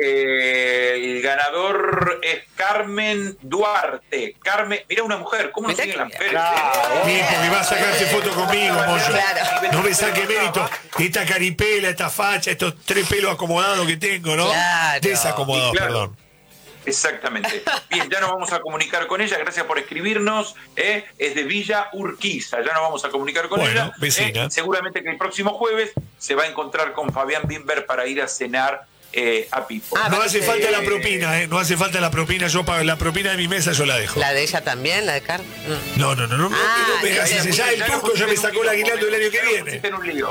El ganador es Carmen Duarte. Carmen, mira una mujer, ¿cómo no sigue las mujeres? Bien, porque va a sacarse foto conmigo, Moyo. Claro. No me saque mérito. Esta caripela, esta facha, estos 3 pelos acomodados que tengo, ¿no? Claro. Desacomodados, perdón. Exactamente. Bien, ya nos vamos a comunicar con ella. Gracias por escribirnos. Es de Villa Urquiza. Ya nos vamos a comunicar con ella. Vecina. Seguramente que el próximo jueves se va a encontrar con Fabián Bimber para ir a cenar a Pipo. No hace falta la propina, no hace falta la propina. Yo pago la propina de mi mesa, yo la dejo. ¿La de ella también? ¿La de Carmen? No me hagas. Ya el turco ya me sacó el aguinaldo del año que viene.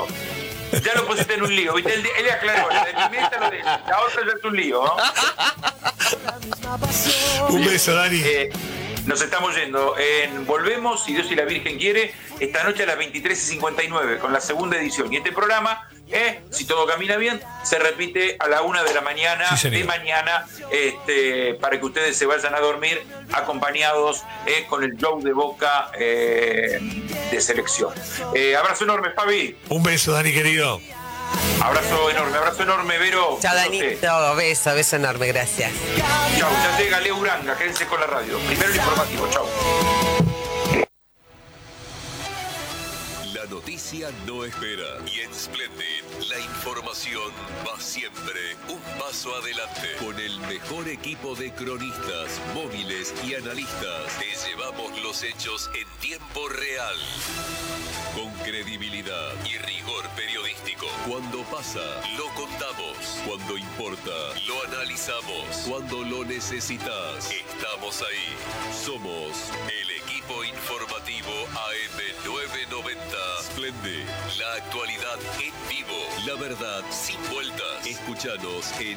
Ya lo pusiste en un lío, ¿viste? Él aclaró, la de mi mesa, lo de la otra ya es un lío, ¿no? Un beso, Dani. Nos estamos yendo. Volvemos, si Dios y la Virgen quiere, esta noche a las 23:59 con la segunda edición. Y este programa, si todo camina bien, se repite a la 1 de la mañana, para que ustedes se vayan a dormir acompañados con el show de Boca de selección. Abrazo enorme, Fabi. Un beso, Dani, querido. Abrazo enorme, Vero. Chao, Danito, beso enorme, gracias. Chao, ya llega Leo Uranga, quédense con la radio. Primero el informativo, chao. La noticia no espera. Y en Splendid, la información va siempre un paso adelante. Con el mejor equipo de cronistas, móviles y analistas, te llevamos los hechos en tiempo real. Con credibilidad y rigor periodístico. Cuando pasa, lo contamos. Cuando importa, lo analizamos. Cuando lo necesitas, estamos ahí. Somos el equipo informativo AM990. Splendid, la actualidad en vivo. La verdad sin vueltas. Escúchanos en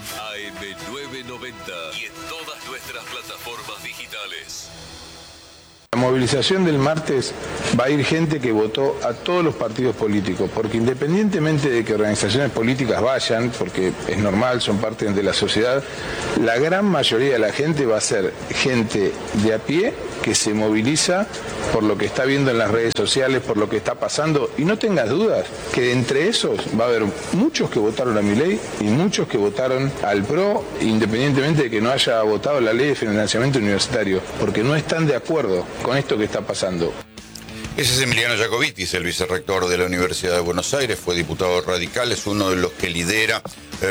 AM990 y en todas nuestras plataformas digitales. La movilización del martes va a ir gente que votó a todos los partidos políticos, porque independientemente de que organizaciones políticas vayan, porque es normal, son parte de la sociedad, la gran mayoría de la gente va a ser gente de a pie que se moviliza por lo que está viendo en las redes sociales, por lo que está pasando, y no tengas dudas que entre esos va a haber muchos que votaron a Milei y muchos que votaron al PRO, independientemente de que no haya votado la ley de financiamiento universitario, porque no están de acuerdo con esto que está pasando. Ese es Emiliano Jacobittis, el vicerrector de la Universidad de Buenos Aires, fue diputado radical, es uno de los que lidera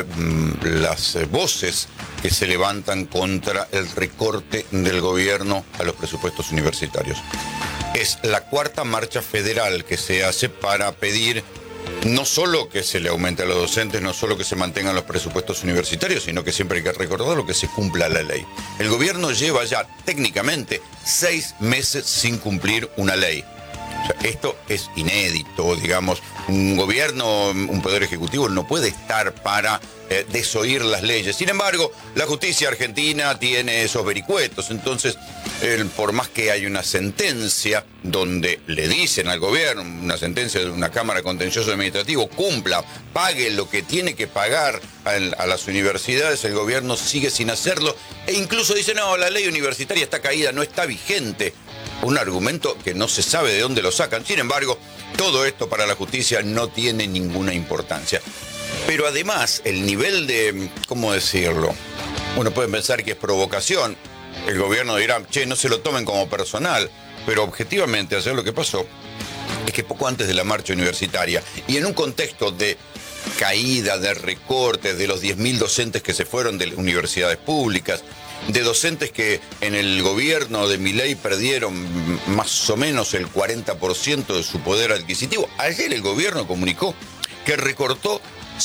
las voces que se levantan contra el recorte del gobierno a los presupuestos universitarios. Es la cuarta marcha federal que se hace para pedir no solo que se le aumente a los docentes, no solo que se mantengan los presupuestos universitarios, sino que siempre hay que recordarlo, que se cumpla la ley. El gobierno lleva ya técnicamente 6 meses sin cumplir una ley. O sea, esto es inédito, digamos. Un gobierno, un poder ejecutivo no puede estar para desoír las leyes. Sin embargo, la justicia argentina tiene esos vericuetos. Entonces, por más que hay una sentencia donde le dicen al gobierno, una sentencia de una Cámara de Contencioso Administrativo, cumpla, pague lo que tiene que pagar a las universidades, el gobierno sigue sin hacerlo. E incluso dice, no, la ley universitaria está caída, no está vigente. Un argumento que no se sabe de dónde lo sacan. Sin embargo, todo esto para la justicia no tiene ninguna importancia. Pero además, el nivel de, ¿cómo decirlo? Uno puede pensar que es provocación. El gobierno dirá, che, no se lo tomen como personal. Pero objetivamente, ayer lo que pasó es que poco antes de la marcha universitaria, y en un contexto de caída, de recortes, de los 10.000 docentes que se fueron de universidades públicas, de docentes que en el gobierno de Milei perdieron más o menos el 40% de su poder adquisitivo. Ayer el gobierno comunicó que recortó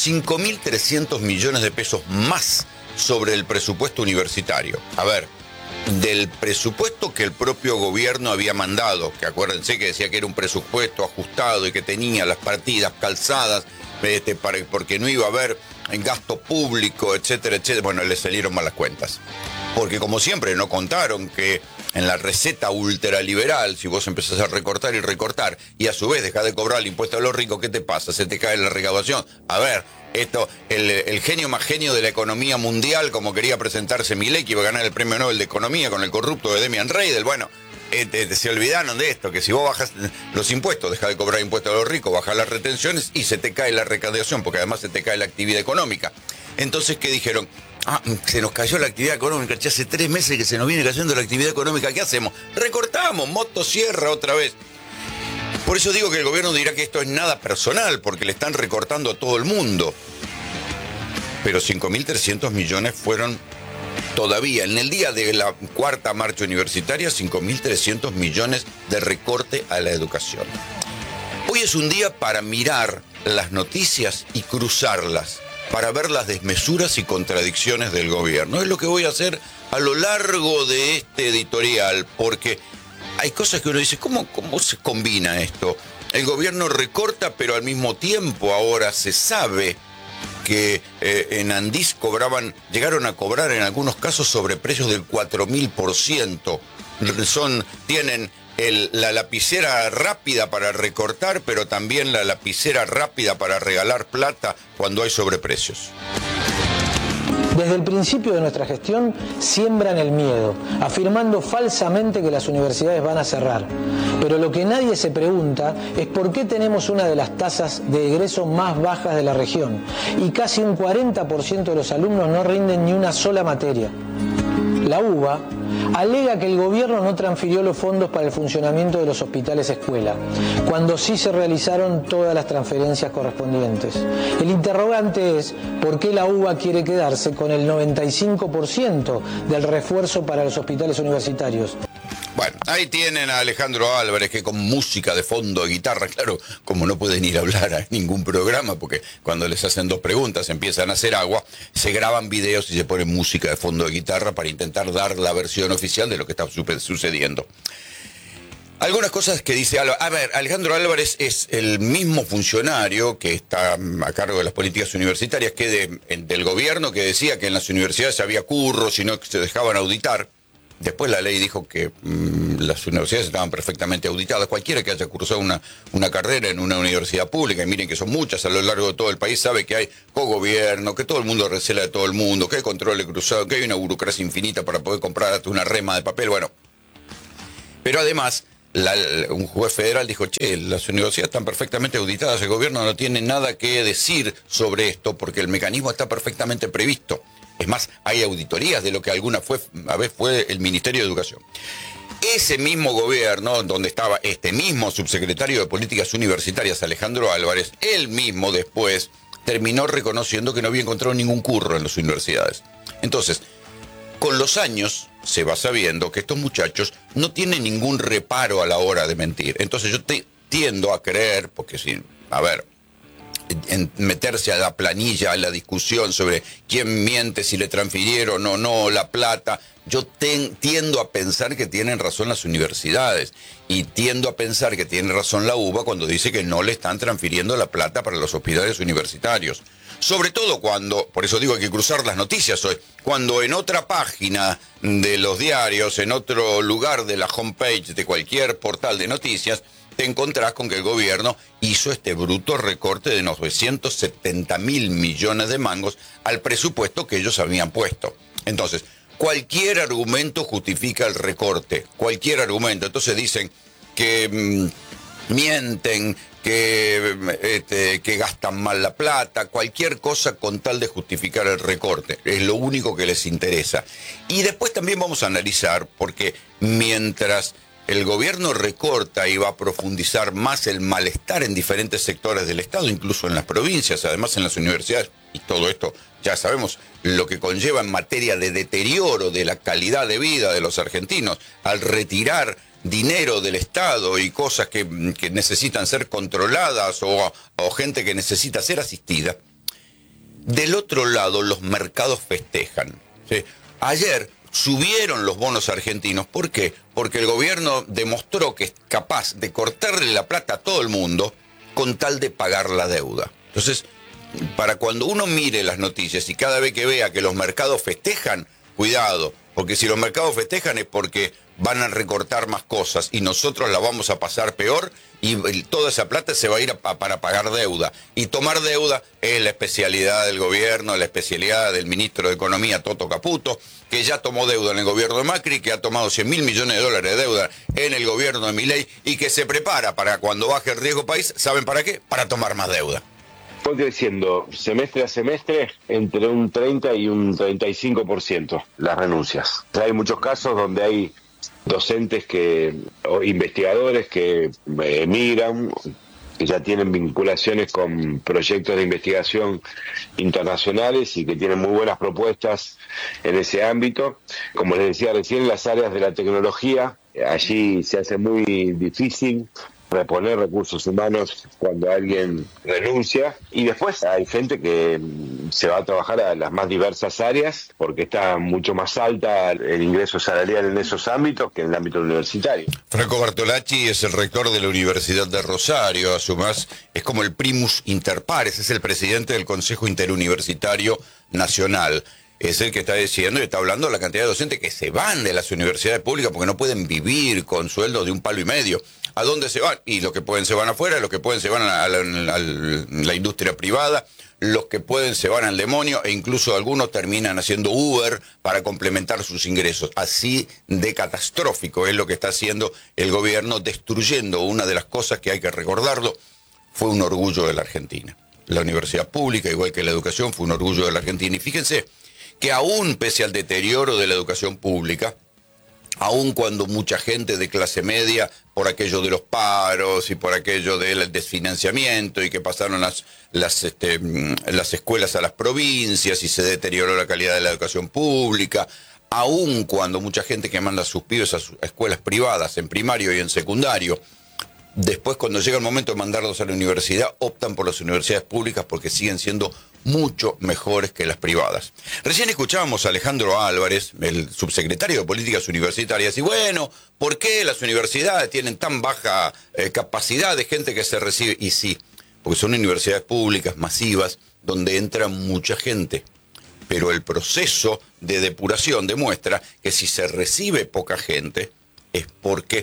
5.300 millones de pesos más sobre el presupuesto universitario. A ver, del presupuesto que el propio gobierno había mandado, que acuérdense que decía que era un presupuesto ajustado y que tenía las partidas calzadas, porque no iba a haber gasto público, etcétera, etcétera. Bueno, le salieron malas cuentas. Porque como siempre no contaron que en la receta ultraliberal, si vos empezás a recortar y recortar, y a su vez dejás de cobrar el impuesto a los ricos, ¿qué te pasa? Se te cae la recaudación. A ver, esto, el genio más genio de la economía mundial, como quería presentarse Milei, que iba a ganar el premio Nobel de Economía con el corrupto de Demian Reidel, bueno, se olvidaron de esto, que si vos bajas los impuestos, dejás de cobrar impuestos a los ricos, bajás las retenciones y se te cae la recaudación, porque además se te cae la actividad económica. Entonces, ¿qué dijeron? Se nos cayó la actividad económica, ya hace 3 meses que se nos viene cayendo la actividad económica, ¿qué hacemos? Recortamos, motosierra otra vez. Por eso digo que el gobierno dirá que esto es nada personal, porque le están recortando a todo el mundo. Pero 5.300 millones fueron todavía, en el día de la cuarta marcha universitaria, 5.300 millones de recorte a la educación. Hoy es un día para mirar las noticias y cruzarlas, para ver las desmesuras y contradicciones del gobierno. Es lo que voy a hacer a lo largo de este editorial, porque hay cosas que uno dice, ¿cómo se combina esto? El gobierno recorta, pero al mismo tiempo ahora se sabe que en Andís llegaron a cobrar en algunos casos sobreprecios del 4.000%. Tienen la lapicera rápida para recortar, pero también la lapicera rápida para regalar plata cuando hay sobreprecios. Desde el principio de nuestra gestión siembran el miedo, afirmando falsamente que las universidades van a cerrar. Pero lo que nadie se pregunta es por qué tenemos una de las tasas de egreso más bajas de la región y casi un 40% de los alumnos no rinden ni una sola materia. La UBA alega que el gobierno no transfirió los fondos para el funcionamiento de los hospitales escuela, cuando sí se realizaron todas las transferencias correspondientes. El interrogante es por qué la UBA quiere quedarse con el 95% del refuerzo para los hospitales universitarios. Bueno, ahí tienen a Alejandro Álvarez, que con música de fondo de guitarra, claro, como no pueden ir a hablar a ningún programa, porque cuando les hacen 2 preguntas empiezan a hacer agua, se graban videos y se ponen música de fondo de guitarra para intentar dar la versión oficial de lo que está sucediendo. Algunas cosas que dice Álvarez. A ver, Alejandro Álvarez es el mismo funcionario que está a cargo de las políticas universitarias del gobierno, que decía que en las universidades había curros y no se dejaban auditar. Después la ley dijo que las universidades estaban perfectamente auditadas. Cualquiera que haya cursado una carrera en una universidad pública, y miren que son muchas a lo largo de todo el país, sabe que hay cogobierno, que todo el mundo recela de todo el mundo, que hay controles cruzados, que hay una burocracia infinita para poder comprar una rema de papel. Bueno, pero además un juez federal dijo, che, las universidades están perfectamente auditadas, el gobierno no tiene nada que decir sobre esto porque el mecanismo está perfectamente previsto. Es más, hay auditorías de lo que alguna vez fue el Ministerio de Educación. Ese mismo gobierno, donde estaba este mismo subsecretario de Políticas Universitarias, Alejandro Álvarez, él mismo después terminó reconociendo que no había encontrado ningún curro en las universidades. Entonces, con los años se va sabiendo que estos muchachos no tienen ningún reparo a la hora de mentir. Entonces yo tiendo a creer, porque si, a ver, en meterse a la planilla, a la discusión sobre quién miente, si le transfirieron o no la plata, yo tiendo a pensar que tienen razón las universidades y tiendo a pensar que tiene razón la UBA cuando dice que no le están transfiriendo la plata para los hospitales universitarios. Sobre todo cuando, por eso digo hay que cruzar las noticias hoy, cuando en otra página de los diarios, en otro lugar de la homepage de cualquier portal de noticias, te encontrás con que el gobierno hizo este bruto recorte de 970.000 millones de mangos al presupuesto que ellos habían puesto. Entonces, cualquier argumento justifica el recorte, cualquier argumento. Entonces dicen que mienten, que gastan mal la plata, cualquier cosa con tal de justificar el recorte. Es lo único que les interesa. Y después también vamos a analizar, porque mientras el gobierno recorta y va a profundizar más el malestar en diferentes sectores del Estado, incluso en las provincias, además en las universidades, y todo esto ya sabemos lo que conlleva en materia de deterioro de la calidad de vida de los argentinos, al retirar dinero del Estado y cosas que necesitan ser controladas o gente que necesita ser asistida. Del otro lado, los mercados festejan, ¿sí? Ayer subieron los bonos argentinos. ¿Por qué? Porque el gobierno demostró que es capaz de cortarle la plata a todo el mundo con tal de pagar la deuda. Entonces, para cuando uno mire las noticias y cada vez que vea que los mercados festejan, cuidado, porque si los mercados festejan es porque van a recortar más cosas y nosotros la vamos a pasar peor y toda esa plata se va a ir para pagar deuda. Y tomar deuda es la especialidad del gobierno, la especialidad del ministro de Economía, Toto Caputo, que ya tomó deuda en el gobierno de Macri, que ha tomado 100.000 millones de dólares de deuda en el gobierno de Milei y que se prepara para cuando baje el riesgo país, ¿saben para qué? Para tomar más deuda. Fue creciendo semestre a semestre entre un 30 y un 35% las renuncias. Hay muchos casos donde hay docentes o investigadores que emigran, que ya tienen vinculaciones con proyectos de investigación internacionales y que tienen muy buenas propuestas en ese ámbito. Como les decía recién, las áreas de la tecnología, allí se hace muy difícil reponer recursos humanos cuando alguien renuncia, y después hay gente que se va a trabajar a las más diversas áreas porque está mucho más alta el ingreso salarial en esos ámbitos que en el ámbito universitario. Franco Bartolacci es el rector de la Universidad de Rosario, a su vez es como el primus inter pares, es el presidente del Consejo Interuniversitario Nacional. Es el que está diciendo y está hablando de la cantidad de docentes que se van de las universidades públicas porque no pueden vivir con sueldos de $1,50. ¿A dónde se van? Y los que pueden se van afuera, los que pueden se van a la industria privada, los que pueden se van al demonio e incluso algunos terminan haciendo Uber para complementar sus ingresos. Así de catastrófico es lo que está haciendo el gobierno, destruyendo una de las cosas que hay que recordarlo, fue un orgullo de la Argentina. La universidad pública, igual que la educación, fue un orgullo de la Argentina. Y fíjense que aún pese al deterioro de la educación pública, aun cuando mucha gente de clase media, por aquello de los paros y por aquello del desfinanciamiento y que pasaron las escuelas a las provincias y se deterioró la calidad de la educación pública, aun cuando mucha gente que manda a sus pibes a escuelas privadas en primario y en secundario, después cuando llega el momento de mandarlos a la universidad, optan por las universidades públicas porque siguen siendo mucho mejores que las privadas. Recién escuchábamos a Alejandro Álvarez, el subsecretario de Políticas Universitarias, y bueno, ¿por qué las universidades tienen tan baja capacidad de gente que se recibe? Y sí, porque son universidades públicas, masivas, donde entra mucha gente. Pero el proceso de depuración demuestra que si se recibe poca gente, es porque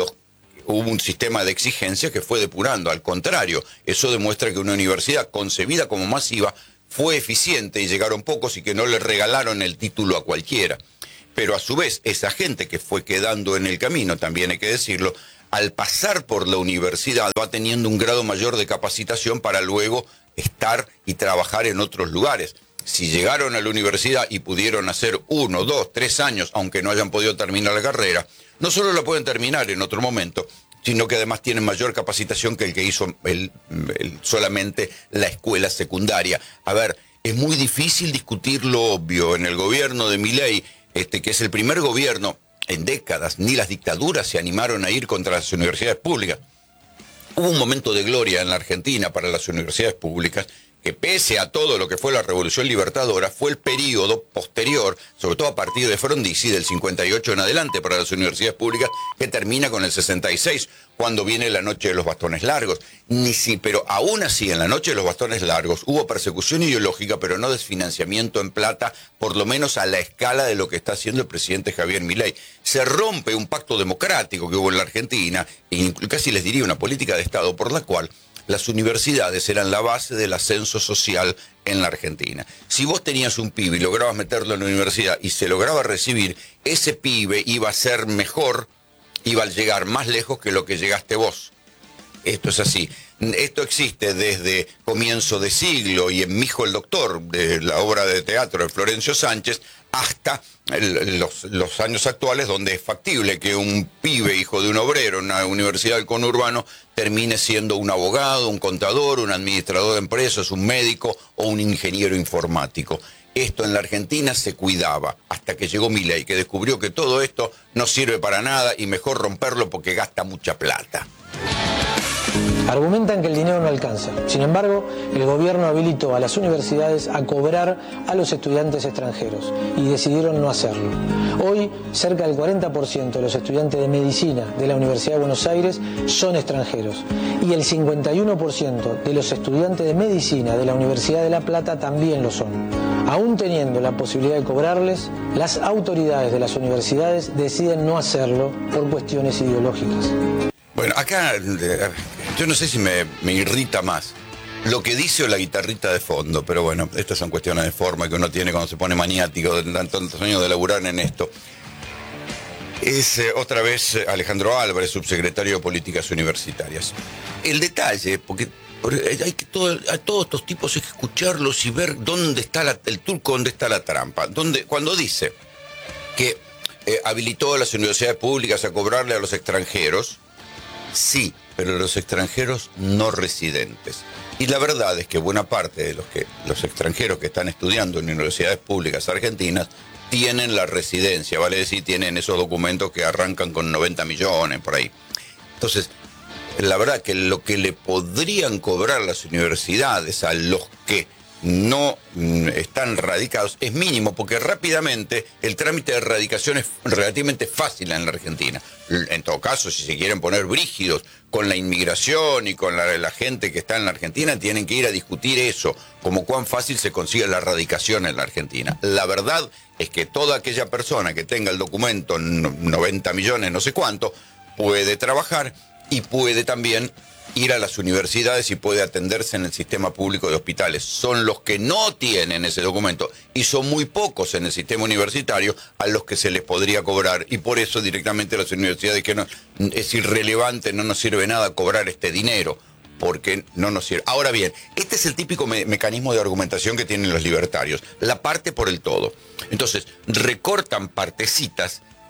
hubo un sistema de exigencia que fue depurando. Al contrario, eso demuestra que una universidad concebida como masiva fue eficiente y llegaron pocos y que no le regalaron el título a cualquiera. Pero a su vez, esa gente que fue quedando en el camino, también hay que decirlo, al pasar por la universidad va teniendo un grado mayor de capacitación para luego estar y trabajar en otros lugares. Si llegaron a la universidad y pudieron hacer 1, 2, 3 años, aunque no hayan podido terminar la carrera, no solo la pueden terminar en otro momento, sino que además tienen mayor capacitación que el que hizo solamente la escuela secundaria. A ver, es muy difícil discutir lo obvio. En el gobierno de Milei, que es el primer gobierno en décadas, ni las dictaduras se animaron a ir contra las universidades públicas. Hubo un momento de gloria en la Argentina para las universidades públicas, que pese a todo lo que fue la Revolución Libertadora, fue el periodo posterior, sobre todo a partir de Frondizi, del 58 en adelante para las universidades públicas, que termina con el 66, cuando viene la Noche de los Bastones Largos. Pero aún así, en la Noche de los Bastones Largos, hubo persecución ideológica, pero no desfinanciamiento en plata, por lo menos a la escala de lo que está haciendo el presidente Javier Milei. Se rompe un pacto democrático que hubo en la Argentina, e casi les diría una política de Estado por la cual las universidades eran la base del ascenso social en la Argentina. Si vos tenías un pibe y lograbas meterlo en la universidad y se lograba recibir, ese pibe iba a ser mejor, iba a llegar más lejos que lo que llegaste vos. Esto es así. Esto existe desde comienzo de siglo y en Mi hijo el doctor, de la obra de teatro de Florencio Sánchez, hasta los años actuales, donde es factible que un pibe, hijo de un obrero en una universidad del conurbano, termine siendo un abogado, un contador, un administrador de empresas, un médico o un ingeniero informático. Esto en la Argentina se cuidaba hasta que llegó Milei, que descubrió que todo esto no sirve para nada y mejor romperlo porque gasta mucha plata. Argumentan que el dinero no alcanza. Sin embargo, el gobierno habilitó a las universidades a cobrar a los estudiantes extranjeros y decidieron no hacerlo. Hoy, cerca del 40% de los estudiantes de medicina de la Universidad de Buenos Aires son extranjeros y el 51% de los estudiantes de medicina de la Universidad de La Plata también lo son. Aún teniendo la posibilidad de cobrarles, las autoridades de las universidades deciden no hacerlo por cuestiones ideológicas. Bueno, acá yo no sé si me irrita más lo que dice o la guitarrita de fondo, pero bueno, estas son cuestiones de forma que uno tiene cuando se pone maniático de tantos años de laburar en esto. Es otra vez Alejandro Álvarez, subsecretario de Políticas Universitarias. El detalle, porque hay que a todos estos tipos hay que escucharlos y ver dónde está el turco, dónde está la trampa. Cuando dice que habilitó a las universidades públicas a cobrarle a los extranjeros, sí, pero los extranjeros no residentes. Y la verdad es que buena parte de los extranjeros que están estudiando en universidades públicas argentinas tienen la residencia, vale decir, tienen esos documentos que arrancan con 90 millones por ahí. Entonces, la verdad que lo que le podrían cobrar las universidades a los que no están radicados es mínimo, porque rápidamente el trámite de radicación es relativamente fácil en la Argentina. En todo caso, si se quieren poner brígidos con la inmigración y con la gente que está en la Argentina, tienen que ir a discutir eso, como cuán fácil se consigue la radicación en la Argentina. La verdad es que toda aquella persona que tenga el documento 90 millones, no sé cuánto, puede trabajar y puede también ir a las universidades y puede atenderse en el sistema público de hospitales. Son los que no tienen ese documento y son muy pocos en el sistema universitario a los que se les podría cobrar, y por eso directamente las universidades que no, es irrelevante, no nos sirve nada cobrar este dinero, porque no nos sirve. Ahora bien, este es el típico mecanismo de argumentación que tienen los libertarios, la parte por el todo. Entonces, recortan partecitas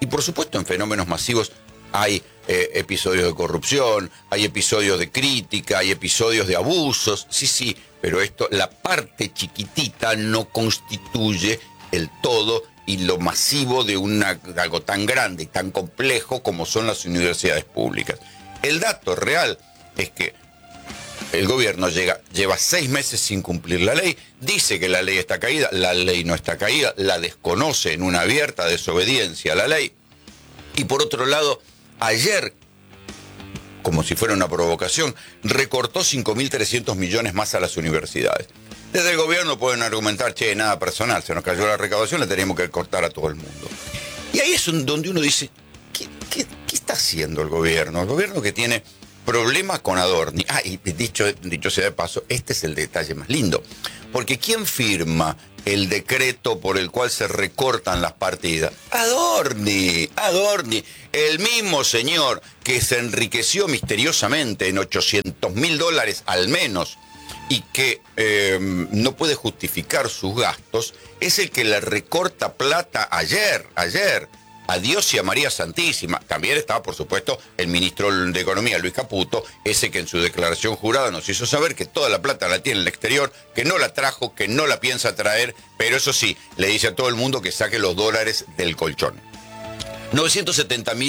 Y por supuesto en fenómenos masivos hay episodios de corrupción, hay episodios de crítica, hay episodios de abusos, sí, pero esto, la parte chiquitita no constituye el todo y lo masivo de algo tan grande y tan complejo como son las universidades públicas. El dato real es que el gobierno lleva 6 meses sin cumplir la ley, dice que la ley está caída, la ley no está caída, la desconoce en una abierta desobediencia a la ley. Y por otro lado, ayer, como si fuera una provocación, recortó 5.300 millones más a las universidades. Desde el gobierno pueden argumentar, nada personal, se nos cayó la recaudación, la teníamos que cortar a todo el mundo. Y ahí es donde uno dice, ¿qué está haciendo el gobierno? El gobierno que tiene problemas con Adorni. Y dicho sea de paso, este es el detalle más lindo. Porque ¿quién firma el decreto por el cual se recortan las partidas? Adorni, el mismo señor que se enriqueció misteriosamente en $800.000 al menos y que no puede justificar sus gastos, es el que le recorta plata ayer, a Dios y a María Santísima. También estaba, por supuesto, el ministro de Economía, Luis Caputo, ese que en su declaración jurada nos hizo saber que toda la plata la tiene en el exterior, que no la trajo, que no la piensa traer, pero eso sí, le dice a todo el mundo que saque los dólares del colchón. 970.000